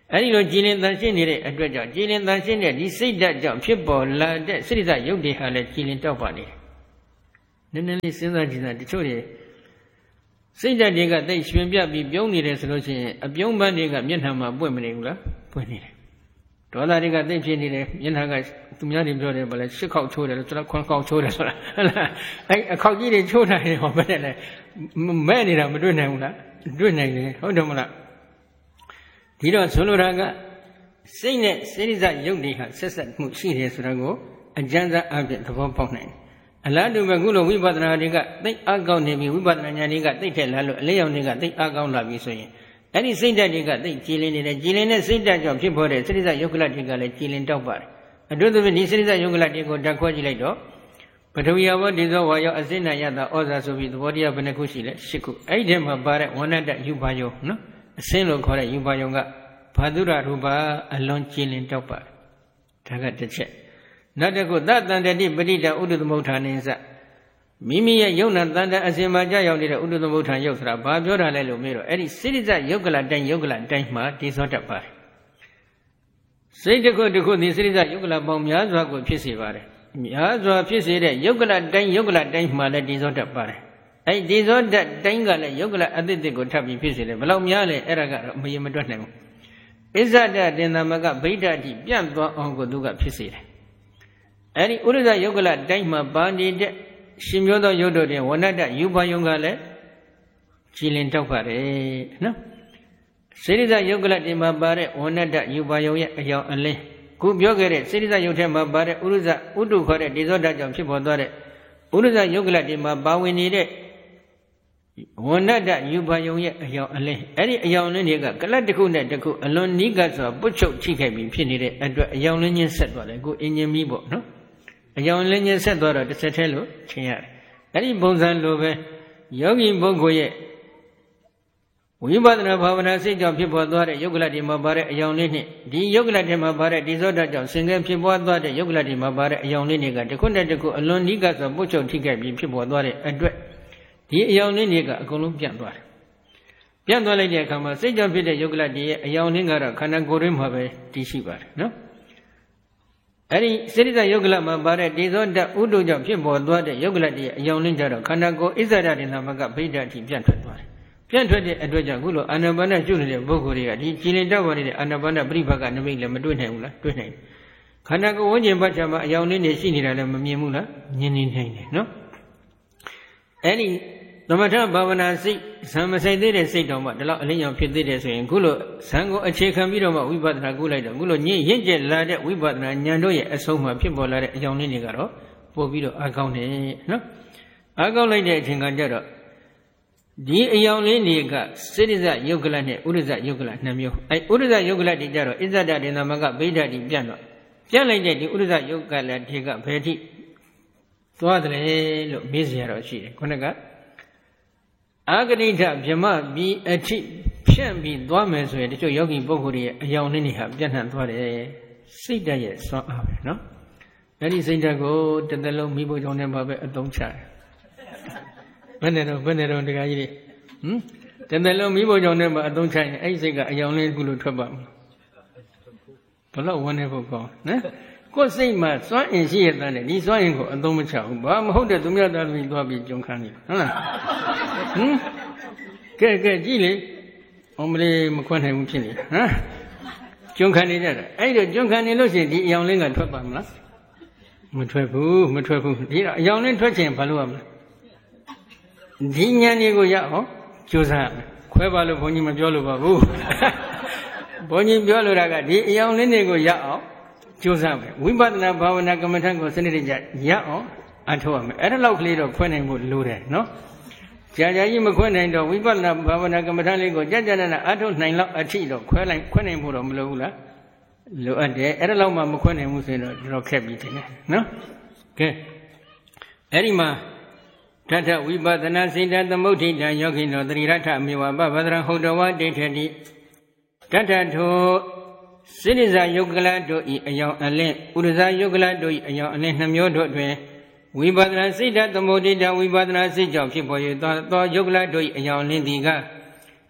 အဲဒီလိုကြည်လင်တန်ရှင်းနေတဲ့အတွက်ကြောင့်ကြည်လင်တန်ရှင်းတဲ့ဒီစိတ်ဓာတ်ကြောင့်ဖြစ်ပေါ်လာတဲ့စိရိစရုပ်တွေဟာလည်းကြည်လင်တောက်ပါနေတယ်နည်းနည်းလေးစဉ်းစားကြည့်တာတချို့တွေစိတ်ဓာတ်တွေကတိတ်ရွှင်ပြပြီးပြုံးနေတယ်ဆိုလို့ရှိရင်အပြုံးပန်းတွေကမျက်နှာမှာပွင့်မနေဘူးလားပွင့်နေတယ်ဒေါသတွေကတိတ်ဖြစ်နေတယ်မျက်နှာကသူများတွေပြောတယ်ဗလဲရှစ်ခေါက်ချိုးတယ်ဆိုတော့ခွန်းခေါက်ချိုးတယ်ဆိုတာဟုတ်လားအဲအခေါက်ကြီးတွေချိုးထားတယ်ဟောဘယ်နဲ့လဲမဲ့နေတာမတွေ့နိုင်ဘူးလားတွေ့နိုင်တယ်ဟုတ်တယ်မလားဒီတော့ဆိုလိုတာကစိတ်နဲ့စိရိစရုပ်တွေဟာဆက်ဆက်မှုရှိတယ်ဆိုတာကိုအကျဉ်းစားအပြင်သဘောပေါက်နိုင်တယ်အလားတူပဲခုလိုဝိပဿနာတွေကသိအကောင်းနေပြီဝိပဿနာဉာဏ်တွေကသိထက်လာလို့အလေးရောက်တွေကသိအကောင်းလာပြီဆိုရင်အဲ့ဒီစိတ်ဓာတ်တွေကသိကြည်လင်နေတယ်ကြည်လင်တဲ့စိတ်ဓာတ်ကြောင့်ဖြစ်ပေါ်တဲ့စိရိစယုတ်ကလတွေကလည်းကြည်လင်တောက်ပါတယ်အတူတူပဲဒီစိရိစယုတ်ကလတွေကိုဓာတ်ခွဲကြည့်လိုက်တော့ပထဝီယဘောဒီသောဝါယောအစိဏယတဩဇာဆိုပြီးသဘောတရားဘယ်နှခုရှိလဲ၈ခုအဲ့ဒီထဲမှာပါတဲ့ဝဏ္ဏတယူပါယုံနော်အစင်းလို့ခေါ်တဲ့ယူပါယုံကဘာသုရရူပါအလွန်ကြည်လင်တောက်ပါတယ်ဒါကတစ်ချက်နောက်တစ်ခုသတ္တန္တတိပဋိတံဥဒ္ဒသမုဋ္ဌာနိသမိမိရဲ့ယုံနာတန်တအစဉ်မှာကြောက်ရောက်နေတဲ့ဥဒ္ဒသမုဋ္ဌာန်ယုတ်ဆိုတာဘာပြောတာလဲလို့မေးတော့အဲ့ဒီစိရိစယုတ်ကလတိုင်းယုတ်ကလတိုင်းမှာတည်စောတတ်ပါတယ်စိတ်တစ်ခုတစ်ခုဒီစိရိစယုတ်ကလပေါင်းများစွာကိုဖြစ်စေပါတယ်များစွာဖြစ်စေတဲ့ယုတ်ကလတိုင်းယုတ်ကလတိုင်းမှာလည်းတည်စောတတ်ပါတယ်အဲ့ဒီတည်စောတတ်တိုင်းကလည်းယုတ်ကလအသစ်တစ်ကိုထပ်ပြီးဖြစ်စေတယ်ဘယ်လောက်များလဲအဲ့ဒါကတော့မရေမတွက်နိုင်ဘူးအစ္ဆဒတင်သမကဗိဒ္ဓတိပြန့်သွားအောင်ကိုသူကဖြစ်စေတယ်အဲ့ဒီဥရဇယုတ်ကလတိုင်းမှာပါနေတဲ့ရှင်မျိုးသောယုတ်တို့တွင်ဝဏ္ဏတယူပါယုံကလည်းကြည်လင်တောက်ပါတယ်နော်စေရိစယုတ်ကလတင်မှာပါတဲ့ဝဏ္ဏတယူပါယုံရဲ့အယောင်အလင်းခုပြောခဲ့တဲ့စေရိစယုတ်ထဲမှာပါတဲ့ဥရဇဥတုခေါ်တဲ့ဒေဇောတကြောင့်ဖြစ်ပေါ်သွားတဲ့ဥရဇယုတ်ကလတင်မှာပါဝင်နေတဲ့ဝဏ္ဏတယူပါယုံရဲ့အယောင်အလင်းအဲ့ဒီအယောင်လင်းတွေကကလတ်တစ်ခုနဲ့တစ်ခုအလွန်နီးကပ်စွာပုတ်ချုပ်ထိခိုက်ပြီးဖြစ်နေတဲ့အတွက်အယောင်လင်းချင်းဆက်သွားတယ်ကိုအင်ဂျင်မီပေါ့နော်အယောင်လင်းချင်းဆက်သွားတော့တစ်ဆက်တည်းလို့ထင်ရတယ်အဲ့ဒီပုံစံလိုပဲယောဂီပုဂ္ဂိုလ်ရဲ့ဝိပဿနာဘာဝနာစိတ်ကြောင့်ဖြစ်ပေါ်သွားတဲ့ယုတ်ကလတ်တွေမှာပါတဲ့အယောင်လေးနဲ့ဒီယုတ်ကလတ်တွေမှာပါတဲ့ဒီဇောတကြောင့်ဆင်ကဲဖြစ်ပေါ်သွားတဲ့ယုတ်ကလတ်တွေမှာပါတဲ့အယောင်လေးတွေကတစ်ခုနဲ့တစ်ခုအလွန်နီးကပ်စွာပုတ်ချုပ်ထိခိုက်ပြီးဖြစ်ပေါ်သွားတဲ့အတွက်ဒီအယောင်လေးတွေကအကုန်လုံးပြန့်သွားတယ်ပြန့်သွားလိုက်တဲ့အခါမှာစိတ်ကြောင့်ဖြစ်တဲ့ယုတ်ကလတ်တွေရဲ့အယောင်လေးကတော့ခန္ဓာကိုယ်တွင်းမှာပဲတည်ရှိပါတယ်နော်အဲ့ဒီစေရိစယုတ်ကလမှာပါတဲ့ဒေဇောတဥဒုကြောင့်ဖြစ်ပေါ်သွားတဲ့ယုတ်ကလတည်းရဲ့အယောင်လင်းကြတော့ခန္ဓာကိုယ်အစ္ဆဒတင်သမကဗိဒ္ဓတိပြန့်ထွက်သွားတယ်ပြန့်ထွက်တဲ့အတွက်ကြောင့်ခုလိုအာနာပါနကျွနေတဲ့ပုဂ္ဂိုလ်တွေကဒီကြည်လင်တောက်ပါနေတဲ့အာနာပါနပြိဘကနမိတ်လည်းမတွေ့နိုင်ဘူးလားတွေ့နိုင်တယ်ခန္ဓာကိုယ်ဝန်းကျင်ဘက်ခြမ်းမှာအယောင်လင်းနေရှိနေတာလည်းမမြင်ဘူးလားမြင်နေနိုင်တယ်နော်အဲ့ဒီသမထဘာဝနာစိတ်ဇံမဆိုင်သေးတဲ့စိတ်တော်မှဒီလောက်အလင်းရောင်ဖြစ်သေးတယ်ဆိုရင်ခုလိုဇံကိုအခြေခံပြီးတော့မှဝိပဿနာကုလိုက်တော့ခုလိုညင့်ရင့်ကျက်လာတဲ့ဝိပဿနာဉာဏ်တို့ရဲ့အဆုံးမှာဖြစ်ပေါ်လာတဲ့အကြောင်းလေးတွေကတော့ပို့ပြီးတော့အားကောင်းတယ်နော်အားကောင်းလိုက်တဲ့အချိန်ကကြတော့ဒီအယောင်လေးတွေကစေရိစယုတ်ကလနဲ့ဥရဇယုတ်ကလနှစ်မျိုးအဲဥရဇယုတ်ကလတွေကြတော့အစ္ဆဒတင်သမကဗိဒ္ဓတိပြန့်တော့ပြန့်လိုက်တဲ့ဒီဥရဇယုတ်ကလတွေကဘယ်ထိသွားတယ်လို့မေးစရာတော့ရှိတယ်ခုနကအာဂဏိဋ္ဌဗြမပြီးအထိဖြန့်ပြီးသွားမယ်ဆိုရင်တချို့ယောဂီပုဂ္ဂိုလ်တွေရဲ့အယောင်လေးတွေဟာပြန့်နှံ့သွားတယ်စိတ်ဓာတ်ရဲ့စွမ်းအားပဲနော်အဲ့ဒီစိတ်ဓာတ်ကိုတစ်သက်လုံးမိဖို့ကြောင့်လည်းပဲအသုံးချတယ်ဘယ်နဲ့တော့ဘယ်နဲ့တော့တခါကြီးတွေဟမ်တစ်သက်လုံးမိဖို့ကြောင့်လည်းပဲအသုံးချရင်အဲ့ဒီစိတ်ကအယောင်လေးကုလို့ထွက်ပါမလားဘလို့ဝန်းနေဖို့ကောင်းနော်ကိုယ်စိတ်မှာစွမ်းအင်ရှိရတဲ့ဒီစွမ်းအင်ကိုအသုံးမချဘူးဘာမဟုတ်တဲ့သူများသားသမီးသွားပြီးကြုံခံနေဟုတ်လားဟမ်ကဲကဲကြည့်လေအမလေးမခွန်းနိုင်ဘူးဖြစ်နေဟမ်ကြုံခံနေကြတာအဲ့ဒါကြုံခံနေလို့ရှိရင်ဒီအယောင်လင်းကထွက်ပါမလားမထွက်ဘူးမထွက်ဘူးဒီအယောင်လင်းထွက်ချင်ဘာလို့ရမလဲဒီဉာဏ်တွေကိုရအောင်ကြိုးစားရမယ်ခွဲပါလို့ဘုန်းကြီးမပြောလို့ပါဘူးဘုန်းကြီးပြောလို့တာကဒီအယောင်လင်းတွေကိုရအောင်ကြိုးစားမယ်ဝိပဿနာဘာဝနာကမ္မထံကိုစနစ်တကျရအောင်အထောက်ရမယ်အဲ့ဒါလောက်ကလေးတော့ခွဲနိုင်ဖို့လိုတယ်နော်ကြာကြာကြီးမခွဲနိုင်တော့ဝိပဿနာဘာဝနာကမ္မထံလေးကိုကြာကြာနာအထောက်နိုင်လောက်အထိတော့ခွဲလိုက်ခွဲနိုင်ဖို့တော့မလိုဘူးလားလိုအပ်တယ်အဲ့ဒါလောက်မှမခွဲနိုင်ဘူးဆိုရင်တော့တော်ခက်ပြီတင်တယ်နော်ကဲအဲ့ဒီမှာထထဝိပဿနာစိတ္တသမုဋ္ဌိတံယောဂိနောသတိရထမေဝပဗဒရဟောတဝဒိဋ္ဌတိထထထိုစိရိဇာယုတ်ကလတို့ဤအယောင်အလင်းဥရဇာယုတ်ကလတို့ဤအယောင်အလင်းနှမျိုးတို့တွင်ဝိပဿနာစိတ်ဓာတ်သမုဒိတဝိပဿနာစိတ်ကြောင့်ဖြစ်ပေါ်၍သောယုတ်ကလတို့ဤအယောင်အလင်းသည်က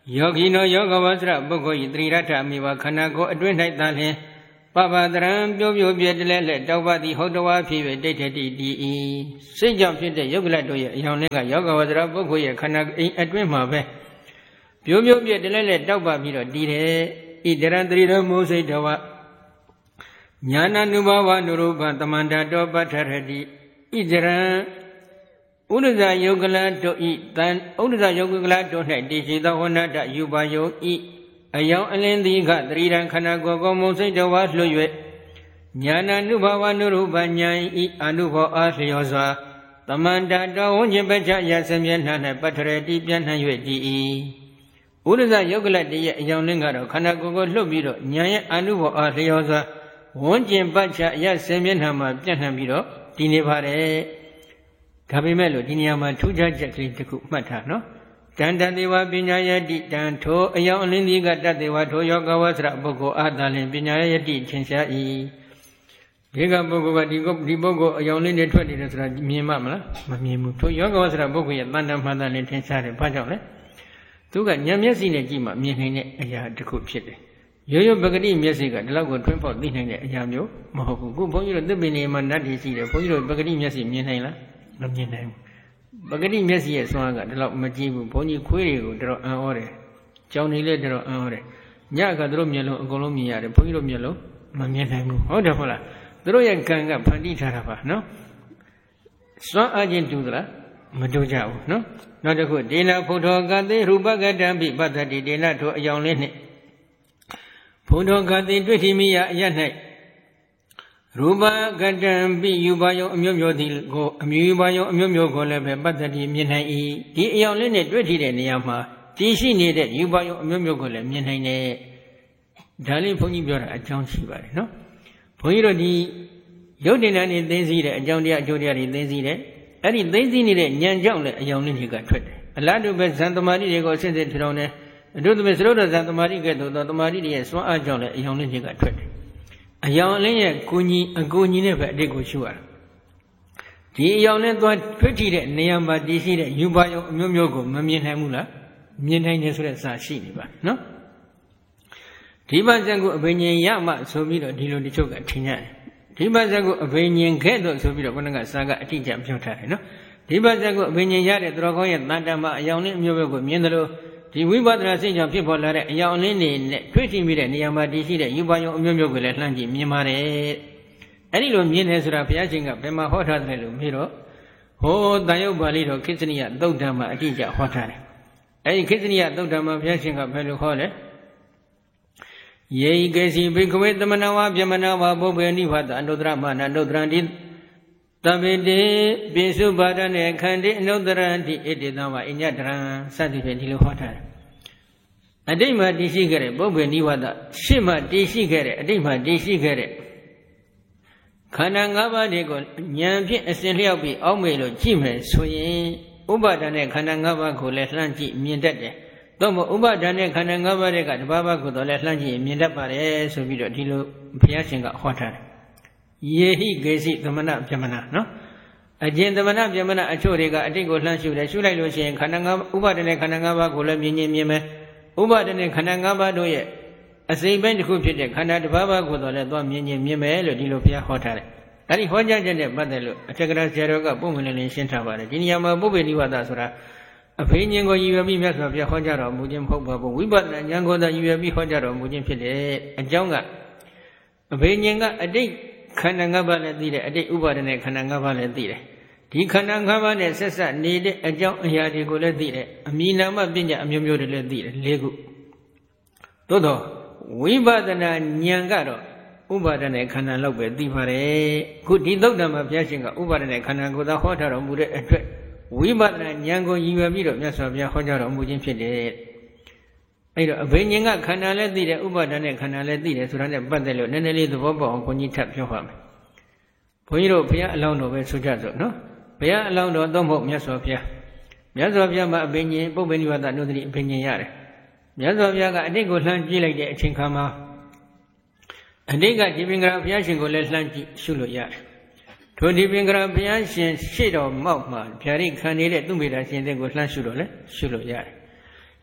ယောဂီနောယောဂဝဆရပုဂ္ဂိုလ်ဤသီရထအမိဝခန္ဓာကိုယ်အတွင်း၌သာလျှင်ပပတရံပြိုးပြိုးပြဲတလဲလဲတောက်ပါသည်ဟုတ်တော်ဖြစ်၍တိတ်ထတိတည်ဤစိတ်ကြောင့်ဖြစ်တဲ့ယုတ်ကလတ်တို့ရဲ့အယောင်လေးကယောဂဝဆရပုဂ္ဂိုလ်ရဲ့ခန္ဓာအိမ်အတွင်းမှာပဲပြိုးပြိုးပြဲတလဲလဲတောက်ပါပြီးတော့တည်တယ်ဣတရံသီရမောစိတ်တော်ဝညာဏ ानु ဘဝနုရူပသမန္တတောပဋ္ဌရတိဣတရံဥဒ္ဒဇယုတ်ကလတို့ဤတန်ဥဒ္ဒဇယုတ်ကလတို့၌တည်ရှိသောဝဏ္ဏတယူပါယုဤအယောင်အလင်းသည်ကသတိရန်ခန္ဓာကိုယ်ကောမုံစိတ်တော်ဝါလွှတ်၍ညာဏ ानु ဘဝနုရူပညာဤအနုဘောအားလျော်စွာသမန္တတော်ဝဉ္ဇဉ်ပច្ချယဆမျက်နှာ၌ပဋ္ဌရတိပြန့်နှံ့၍တည်၏ဥဒ္ဒဇယုတ်ကလတည်းရဲ့အယောင်လင်းကတော့ခန္ဓာကိုယ်ကိုလွှတ်ပြီးတော့ညာရဲ့အနုဘောအားလျော်စွာဝဉ္ဇဉ်ပច្ချယဆမျက်နှာမှာပြန့်နှံ့ပြီးတော့တည်နေပါတယ်ဒါပေမဲ့လို့ဒီနေရာမှာထူးခြားချက်ကလေးတစ်ခုမှတ်ထားနော်တန်တသေဝပညာယတိတန်ထိုအယောင်အလင်းသည်ကတသေဝထိုယောဂဝဆရပုဂ္ဂိုလ်အာသာလင်ပညာယတိထင်ရှား၏ဒီကပုဂ္ဂိုလ်ကဒီဒီပုဂ္ဂိုလ်အယောင်လင်းတွေထွက်နေတယ်ဆိုတာမြင်မှမလားမမြင်ဘူးထိုယောဂဝဆရပုဂ္ဂိုလ်ရဲ့တန်တမှန်တန်လင်ထင်ရှားတယ်ဘာကြောင့်လဲသူကဉာဏ်မျက်စိနဲ့ကြည့်မှမြင်နိုင်တဲ့အရာတစ်ခုဖြစ်တယ်ရိုးရိုးပဂတိမျက်စိကဒီလောက်ကိုထွန်းပေါက်သိနိုင်တဲ့အရာမျိုးမဟုတ်ဘူးခုဘုန်းကြီးတို့သစ်ပင်တွေမှာနတ်တွေရှိတယ်ဘုန်းကြီးတို့ပဂတိမျက်စိမြင်နိုင်လားမမြင်နိုင်ဘူးပဂတိမျက်စိရဲ့စွမ်းကဒီလောက်မကြည့်ဘူးဘုန်းကြီးခွေးတွေကိုတော်တော်အံ့ဩတယ်ကြောင်နေလဲတော်တော်အံ့ဩတယ်ညကသူတို့မျက်လုံးအကုန်လုံးမြင်ရတယ်ဘုန်းကြီးတို့မျက်လုံးမမြင်နိုင်ဘူးဟုတ်တယ်ဟုတ်လားသူတို့ရဲ့ကံကဖန်တီးထားတာပါနော်စွမ်းအားချင်းတူသလားမတူကြဘူးနော်နောက်တစ်ခုဒေနဖုထောကတိရူပကတံပိပတ္တိဒေနထိုအယောင်လေးနှင့်ဖုထောကတိတွေ့ထီမိယအရ၌ရူပကတံပိယူပါယုံအမျိုးမျိုးသည်ကိုအမျိုးယူပါယုံအမျိုးမျိုးကိုလည်းပဲပတ္တိမြင်နိုင်၏ဒီအယောင်လေးနဲ့တွေ့ထီတဲ့နေရာမှာတည်ရှိနေတဲ့ယူပါယုံအမျိုးမျိုးကိုလည်းမြင်နိုင်တယ်ဒါလေးဘုန်းကြီးပြောတာအကြောင်းရှိပါတယ်နော်ဘုန်းကြီးတို့ဒီရုပ်တင်တဲ့နေသိသိတဲ့အကြောင်းတရားအကျိုးတရားတွေသိသိတဲ့အဲ့ဒီသိသိနေတဲ့ဉာဏ်ကြောင့်လည်းအယောင်လေးတွေကထွက်တယ်အလားတူပဲဇန်သမာဓိတွေကိုအစစ်စစ်ထထောင်တယ်အတုတမေသရုပ်တော်ဇန်သမာဓိကဲ့သို့သောသမာဓိတွေရဲ့စွမ်းအားကြောင့်လည်းအယောင်လေးတွေကထွက်တယ်အယောင်အလင်းရဲ့ကိုကြီးအကိုကြီးနဲ့ပဲအတိတ်ကိုရှုရတာဒီအယောင်နဲ့သွားထွက်ထီတဲ့နေရာမှာတည်ရှိတဲ့ယူပါယုံအမျိုးမျိုးကိုမမြင်နိုင်ဘူးလားမြင်နိုင်တယ်ဆိုတဲ့စာရှိနေပါနော်ဒီပါဇက်ကိုအဘိညာဉ်ရမှဆိုပြီးတော့ဒီလိုတချို့ကထင်ကြတယ်ဒီပါဇက်ကိုအဘိညာဉ်ခဲ့တော့ဆိုပြီးတော့ခုနကစာကအတိအကျပြောထားတယ်နော်ဒီပါဇက်ကိုအဘိညာဉ်ရတဲ့သူတော်ကောင်းရဲ့တန်တမ်းမှာအယောင်နဲ့အမျိုးမျိုးကိုမြင်တယ်လို့ဒီဝိပဿနာစိတ်ကြောင့်ဖြစ်ပေါ်လာတဲ့အယောင်အလင်းတွေနဲ့တွေ့ထိမိတဲ့နေရာမှာတည်ရှိတဲ့ယူပါယုံအမျိုးမျိုးကိုလည်းလှမ်းကြည့်မြင်ပါတယ်အဲ့ဒီလိုမြင်တယ်ဆိုတာဘုရားရှင်ကဘယ်မှာဟောထားတယ်လို့မေးတော့ဟိုတန်ရုပ်ပါဠိတော်ခေသနိယသုတ်တံမှာအတိအကျဟောထားတယ်အဲ့ဒီခေသနိယသုတ်တံမှာဘုရားရှင်ကဘယ်လိုဟောလဲယေဤကေစီဘိကဝေသမဏဝါပြမနာဝါဘုဗ္ဗေနိဗ္ဗာတအနုတ္တရမနအနုတ္တရံတိတပိတေပိစုပါဒနဲ့ခန္တိအနုတ္တရံတိဣတိတံဝါအညတရံစသည်ဖြင့်ဒီလိုဟောထားတယ်အတိတ်မှာတည်ရှိခဲ့တဲ့ဘုဗ္ဗေနိဗ္ဗာတရှေ့မှာတည်ရှိခဲ့တဲ့အတိတ်မှာတည်ရှိခဲ့တဲ့ခန္ဓာ၅ပါးတွေကိုဉာဏ်ဖြင့်အစဉ်လျောက်ပြီးအောက်မေ့လို့ကြည့်မယ်ဆိုရင်ဥပါဒဏ်နဲ့ခန္ဓာ၅ပါးကိုလည်းလှမ်းကြည့်မြင်တတ်တယ်သို့မဟုတ်ဥပါဒဏ်နဲ့ခန္ဓာ၅ပါးတွေကတဘာဘာကိုတော့လည်းလှမ်းကြည့်မြင်တတ်ပါတယ်ဆိုပြီးတော့ဒီလိုဘုရားရှင်ကဟောထားတယ်ယေဟိကေစီသမဏပြမနာနော်အကျဉ်သမဏပြမနာအချို့တွေကအတိတ်ကိုလှမ်းရှုတယ်ရှုလိုက်လို့ရှိရင်ခန္ဓာ၅ဥပါဒဏ်နဲ့ခန္ဓာ၅ပါးကိုလည်းမြင်မြင်မြင်မယ်ဥပါဒဏ်နဲ့ခန္ဓာ၅ပါးတို့ရဲ့အစိမ့်ပိုင်းတစ်ခုဖြစ်တဲ့ခန္ဓာတစ်ပါးပါးကိုတော့လည်းသွားမြင်မြင်မြင်မယ်လို့ဒီလိုဘုရားဟောထားတယ်အဲဒီဟောကြားချက်နဲ့ပတ်သက်လို့အထက်ကရာဆရာတော်ကပုံမှန်လေးလေးရှင်းထားပါတယ်ဒီနေရာမှာပုဗ္ဗေနိဗ္ဗာန်ဆိုတာအဘိညာဉ်ကိုရည်ရွယ်ပြီးမြတ်စွာဘုရားဟောကြားတော်မူခြင်းမဟုတ်ပါဘူးဝိပဿနာဉာဏ်ကိုသာရည်ရွယ်ပြီးဟောကြားတော်မူခြင်းဖြစ်တယ်အကြောင်းကအဘိညာဉ်ကအတိတ်ခန္ဓာ၅ပါးလည်းသိတယ်အတိတ်ဥပါဒနဲ့ခန္ဓာ၅ပါးလည်းသိတယ်ဒီခန္ဓာ၅ပါးနဲ့ဆက်ဆက်နေတဲ့အကြောင်းအရာတွေကိုလည်းသိတယ်အမိနာမပညာအမျိုးမျိုးတွေလည်းသိတယ်၄ခုသို့တော့ဝိပဿနာဉာဏ်ကတော့ဥပါဒနဲ့ခန္ဓာလောက်ပဲသိပါတယ်ခုဒီသုတ်တံမှာဘုရားရှင်ကဥပါဒနဲ့ခန္ဓာကိုသာဟောထားတော်မူတဲ့အတွက်ဝိပဿနာဉာဏ်ကိုရည်ရွယ်ပြီးတော့မြတ်စွာဘုရားဟောကြားတော်မူခြင်းဖြစ်တယ်အဲ့တော့အဘိညာဉ်ကခန္ဓာလည်းသိတယ်ဥပါဒနဲ့ခန္ဓာလည်းသိတယ်ဆိုတာနဲ့ပတ်သက်လို့နည်းနည်းလေးသဘောပေါက်အောင်ဘုန်းကြီးထပ်ပြောပါမယ်ဘုန်းကြီးတို့ဘုရားအလောင်းတော်ပဲဆိုကြစို့နော်ဘုရားအလောင်းတော်သုံးဖို့မြတ်စွာဘုရားမြတ်စွာဘုရားမှာအဘိညာဉ်ပုဗ္ဗေနိဗ္ဗာန်နုဒတိအဘိညာဉ်ရတယ်မြတ်စွာဘုရားကအတိတ်ကိုလှမ်းကြည့်လိုက်တဲ့အချိန်ခါမှာအတိတ်ကဒီပင်္ဂရာဘုရားရှင်ကိုလည်းလှမ်းကြည့်ရှုလို့ရတယ်ထိုဒီပင်္ဂရာဘုရားရှင်ရှေ့တော်မောက်မှာဗျာဒိခံနေတဲ့သူမေတာရှင်တဲ့ကိုလှမ်းရှုလို့လည်းရှုလို့ရတယ်ဒီ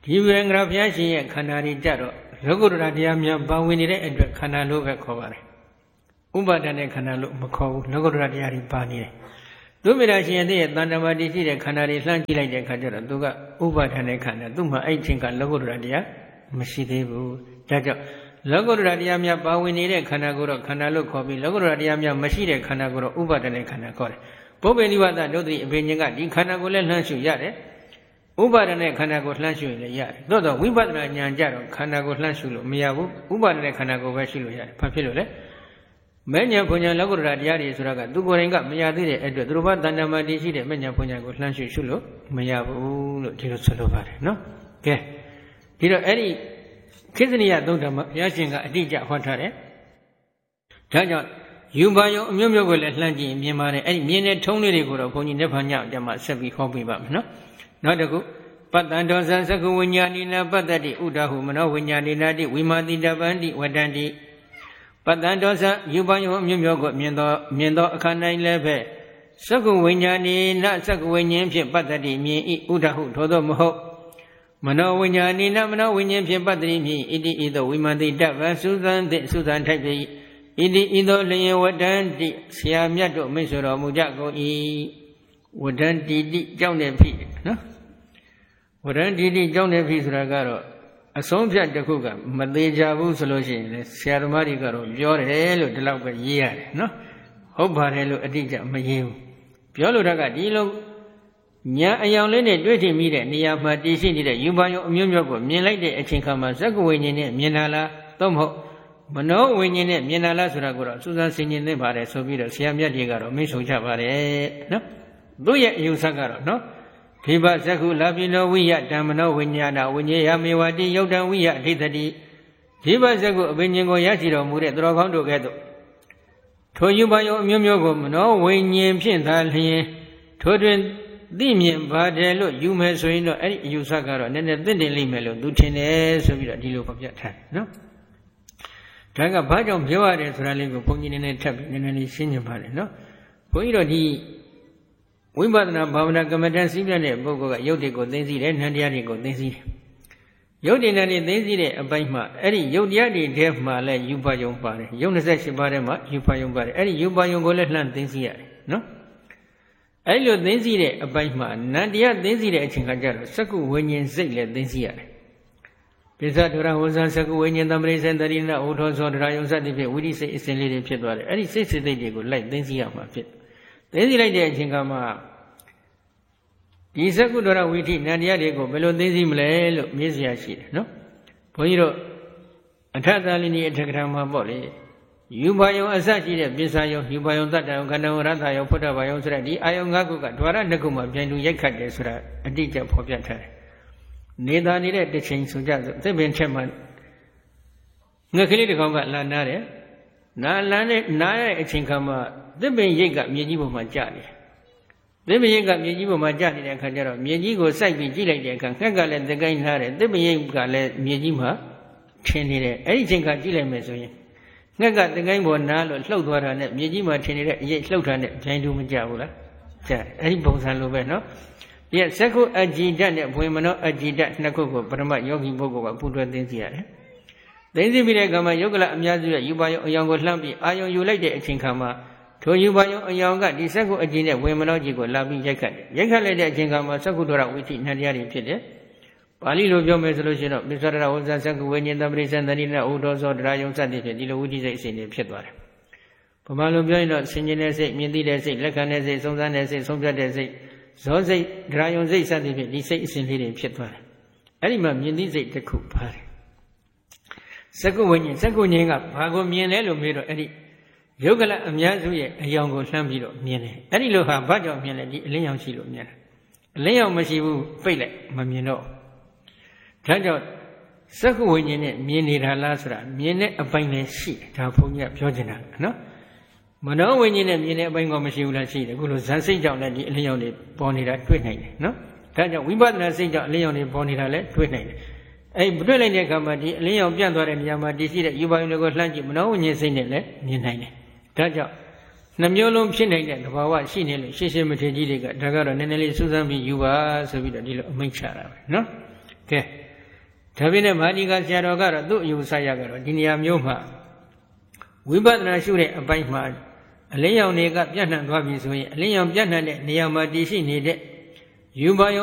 ဒီဝေငရဘုရားရှင်ရဲ့ခန္ဓာတွေကြတော့လောကုတ္တရာတရားများပါဝင်နေတဲ့အတွက်ခန္ဓာလို့ပဲခေါ်ပါတယ်ဥပါဒณะခန္ဓာလို့မခေါ်ဘူးလောကုတ္တရာတရားတွေပါနေတယ်သူမြတ်ရှင်ရဲ့တဏ္ဍာမတိရှိတဲ့ခန္ဓာတွေလှမ်းကြည့်လိုက်တဲ့အခါကျတော့သူကဥပါဒณะခန္ဓာသူ့မှာအဲ့ချင်းကလောကုတ္တရာတရားမရှိသေးဘူးဒါကြောင့်လောကုတ္တရာတရားများပါဝင်နေတဲ့ခန္ဓာကိုတော့ခန္ဓာလို့ခေါ်ပြီးလောကုတ္တရာတရားများမရှိတဲ့ခန္ဓာကိုတော့ဥပါဒณะခန္ဓာခေါ်တယ်ပုပ္ပေနိဝတဒုတိအဘိညာဉ်ကဒီခန္ဓာကိုလည်းလှမ်းရှုရတယ်ဥပါဒณะခန္ဓာကိုလှမ်းရှုရင်လည်းရတယ်သို့တော့ဝိပဿနာဉာဏ်ကြတော့ခန္ဓာကိုလှမ်းရှုလို့မရဘူးဥပါဒณะခန္ဓာကိုပဲရှုလို့ရတယ်ဘာဖြစ်လို့လဲမဉ္ဇဉ်ဘုံညာလောကုတ္တရာတရားတွေဆိုတာကသူကိုယ်တိုင်ကမရသေးတဲ့အတွက်သူတို့ဘာတဏ္ဍာမတိရှိတဲ့မဉ္ဇဉ်ဘုံညာကိုလှမ်းရှုရှုလို့မရဘူးလို့ဒီလိုဆိုလိုပါတယ်နော်ကဲဒီတော့အဲ့ဒီခေသနိယသုဒ္ဓမဘုရားရှင်ကအတိအကျဟောထားတယ်ဒါကြောင့်ယူပါယုံအမျိုးမျိုးကိုလည်းလှမ်းကြည့်မြင်ပါတယ်အဲ့ဒီမြင်တဲ့ထုံးလေးတွေကိုတော့ဘုန်းကြီးနိဗ္ဗာန်ညအတ္တမှာဆက်ပြီးဟောပြပါမယ်နော်နောက်တစ်ခုပတ္တံဒောဇံသက္ကဝိညာဏိနာပတ္တတိဥဒ္ဒဟုမနောဝိညာဏိနာတိဝိမာတိတပန္တိဝတ္တန္တိပတ္တံဒောဇံယူပါယုံအမျိုးမျိုးကိုမြင်သောမြင်သောအခါ၌လည်းပဲသက္ကဝိညာဏိနာသက္ကဝိညာဉ်ဖြင့်ပတ္တတိမြင်ဤဥဒ္ဒဟုထိုသောမဟုတ်မနောဝိညာဏိနာမနောဝိညာဉ်ဖြင့်ပတ္တတိမြင်ဣတိဤသို့ဝိမာတိတပံသုသံတိသုသံထိုက်ပြီဣတိဤသို့လျင်ဝတ္တန္တိဆရာမြတ်တို့မိတ်ဆွေတော်မူကြကုန်၏ဝတ္တန္တိတိကြောင့်နေပြီနော်ဝရံတိတိကြောင့်နေပြီဆိုတာကတော့အဆုံးဖြတ်တစ်ခုကမသေးကြဘူးဆိုလို့ရှိရင်လေဆရာသမားတွေကတော့ပြောတယ်လို့ဒီလောက်ပဲရေးရတယ်နော်ဟုတ်ပါတယ်လို့အတိအကျမရေးဘူးပြောလို့တော့ကဒီလိုညာအယောင်လေးနဲ့တွေ့ထိမိတဲ့နေရာမှာတည်ရှိနေတဲ့ယူပါယုံအမျိုးမျိုးကိုမြင်လိုက်တဲ့အချိန်ခါမှာဇက္ကဝိညာဉ်နဲ့မြင်တာလားသို့မဟုတ်မနောဝိညာဉ်နဲ့မြင်တာလားဆိုတာကိုတော့စူးစမ်းဆင်ခြင်နေပါတယ်ဆိုပြီးတော့ဆရာမြတ်တွေကတော့မိတ်ဆုံကြပါတယ်နော်သူ့ရဲ့အယူဆကတော့နော်ခိဗဇက္ခုလာပိနောဝိယဓမ္မနောဝိညာဏဝိညေယမေဝတိယုတ်တံဝိယအဋ္ဌိတတိခိဗဇက္ခုအဘိညာဉ်ကိုရရှိတော်မူတဲ့သူတော်ကောင်းတို့ကဲ့သို့ထိုယူပါယုံအမျိုးမျိုးကိုမနောဝိညာဉ်ဖြင့်သာလျင်ထိုတွင်သိမြင်ပါတယ်လို့ယူမယ်ဆိုရင်တော့အဲ့ဒီအယူဆကတော့နည်းနည်းသိတင်လိမ့်မယ်လို့သူထင်တယ်ဆိုပြီးတော့ဒီလိုဖော်ပြထားတယ်နော်ဒါကဘာကြောင့်ပြောရတယ်ဆိုတာလေးကိုဘုန်းကြီးနည်းနည်းထပ်ပြီးနည်းနည်းလေးရှင်းပြပါတယ်နော်ဘုန်းကြီးတို့ဒီဝိပဿနာဘာဝနာကမ္မဋ္ဌာန်းစည်းပြတဲ့ပုဂ္ဂိုလ်ကယုတ်တွေကိုသိသိတယ်နံတရားတွေကိုသိသိတယ်ယုတ်တွေနဲ့သိသိတဲ့အပိုင်းမှာအဲ့ဒီယုတ်တရားတွေထဲမှာလည်းယူပါယုံပါတယ်ယုတ်၂၈ပါးထဲမှာယူပါယုံပါတယ်အဲ့ဒီယူပါယုံကိုလည်းလှမ်းသိသိရတယ်နော်အဲ့လိုသိသိတဲ့အပိုင်းမှာနံတရားသိသိတဲ့အချိန်ခါကျတော့စက္ကုဝိညာဉ်စိတ်လည်းသိသိရတယ်ပိဿဒုရဝဇံစက္ကုဝိညာဉ်သမရိစေတရိနာဥထောသောဒရာယုံစသည်ဖြင့်ဝိရိစိတ်အစဉ်လေးတွေဖြစ်သွားတယ်အဲ့ဒီစိတ်စိတ်တွေကိုလိုက်သိသိရမှာဖြစ်သိသိလိုက်တဲ့အချိန်ကမှဒီသက္ကုတ္တရဝိထိနန္တရားတွေကိုဘယ်လိုသိသိမလဲလို့မေးစရာရှိတယ်နော်ဘုန်းကြီးတို့အထသလိနီအထကထာမှာပေါ့လေယူပါယုံအစရှိတဲ့ပစ္စယုံယူပါယုံတတ္တယုံခန္ဓာယုံရတ္တယုံဖုဒ္ဓဘာယုံဆိုတဲ့ဒီအာယုံ၅ခုကဓဝရနှစ်ခုမှာပြိုင်တူရိုက်ခတ်တယ်ဆိုတာအတိအကျဖော်ပြထားတယ်နေသားနေတဲ့တစ်ချိန်ဆိုကြဆိုသစ်ပင်ထက်မှငှက်ကလေးတစ်ကောင်ကလာနားတယ်နားလန်းနဲ့နားရဲ့အချိန်ခါမှာသစ်ပင်ရိတ်ကမြေကြီးပေါ်မှာကျနေတယ်သစ်ပင်ရိတ်ကမြေကြီးပေါ်မှာကျနေတဲ့အခါကျတော့မြေကြီးကိုစိုက်ပြီးကြည့်လိုက်တဲ့အခါငှက်ကလည်းသကိုင်းထားတယ်သစ်ပင်ရိတ်ကလည်းမြေကြီးမှာထင်းနေတယ်အဲ့ဒီအချိန်ခါကြည့်လိုက်မယ်ဆိုရင်ငှက်ကသကိုင်းပေါ်နားလို့လှုပ်သွားတာနဲ့မြေကြီးမှာထင်းနေတဲ့အရိတ်လှုပ်တာနဲ့ဂျိုင်းတူမကြဘူးလားကျတယ်အဲ့ဒီပုံစံလိုပဲနော်ဒီသက္ကုအကြည်ဓာတ်နဲ့ဘွေမနောအကြည်ဓာတ်နှစ်ခုကိုပရမယောဂီပုဂ္ဂိုလ်ကပူတွဲသိသိရတယ်သိသိပြီးတဲ့အခါမှာယုတ်ကလအများစုရဲ့ယူပါယုံအယောင်ကိုလှမ်းပြီးအာယုံယူလိုက်တဲ့အချိန်ခါမှာထိုယူပါယုံအယောင်ကဒီသက္ကုအကြည်နဲ့ဝေမနောကြီးကိုလာပြီးရိုက်ခတ်တယ်ရိုက်ခတ်လိုက်တဲ့အချိန်ခါမှာသက္ကုတ္တရဝိထိနန္တရားတွေဖြစ်တယ်ပါဠိလိုပြောမယ်ဆိုလို့ရှိရင်တော့ပိစ္ဆရဝဇ္ဇသက္ကုဝိညာဉ်တပရိစ္ဆန္တရိနဥဒောသောဒရာယုံစသည်ဖြင့်ဒီလိုဝိထိစိတ်အစဉ်တွေဖြစ်သွားတယ်ဗမာလိုပြောရင်တော့ဆင်ခြင်တဲ့စိတ်မြင်သိတဲ့စိတ်လက်ခံတဲ့စိတ်ဆုံးစမ်းတဲ့စိတ်ဆုံးဖြတ်တဲ့စိတ်ဇောစိတ်ဒရာယုံစိတ်စသည်ဖြင့်ဒီစိတ်အစဉ်လေးတွေဖြစ်သွားတယ်အဲ့ဒီမှာမြင်သိစိတ်တစ်ခုပါတယ်သက္ကုဝိညာဉ်သက္ကုဉ္ဉ္ကဘာကိုမြင်လဲလို့မေးတော့အဲ့ဒီယုတ်ကလအများစုရဲ့အယောင်ကိုလှမ်းပြီးတော့မြင်တယ်အဲ့ဒီလိုဟာဘာကြောင့်မြင်လဲဒီအလင်းရောင်ရှိလို့မြင်တယ်အလင်းရောင်မရှိဘူးပိတ်လိုက်မမြင်တော့ဒါကြောင့်သက္ကုဝိညာဉ်နဲ့မြင်နေတာလားဆိုတာမြင်တဲ့အပိုင်းလည်းရှိတယ်ဒါဘုန်းကြီးကပြောချင်တာနော်မနောဝိညာဉ်နဲ့မြင်တဲ့အပိုင်းကမရှိဘူးလားရှိတယ်အခုလိုဇန်စိတ်ကြောင့်လည်းဒီအလင်းရောင်တွေပေါ်နေတာတွေ့နိုင်တယ်နော်ဒါကြောင့်ဝိပဿနာစိတ်ကြောင့်အလင်းရောင်တွေပေါ်နေတာလည်းတွေ့နိုင်တယ်အဲ့တွေ့လိုက်တဲ့အခါမှာဒီအလင်းရောင်ပြန့်သွားတဲ့နေရာမှာတည်ရှိတဲ့ယူပါယုံတွေကိုလှမ်းကြည့်မနောဝိညာဉ်စိတ်နဲ့လည်းမြင်နိုင်တယ်ဒါကြောင့်နှမျိုးလုံးဖြစ်နေတဲ့သဘာဝရှိနေလို့ရှင်းရှင်းမထေကြီးတွေကဒါကတော့နည်းနည်းလေးစူးစမ်းပြီးယူပါဆိုပြီးတော့ဒီလိုအမိန့်ချတာပဲနော်ကဲဒါပေမဲ့မာဒီကဆရာတော်ကတော့သူ့အယူဆရကတော့ဒီနေရာမျိုးမှာဝိပဿနာရှုတဲ့အပိုင်းမှာအလင်းရောင်တွေကပြန့်နှံ့သွားပြီဆိုရင်အလင်းရောင်ပြန့်နှံ့တဲ့နေရာမှာတည်ရှိနေတဲ့ယူပါ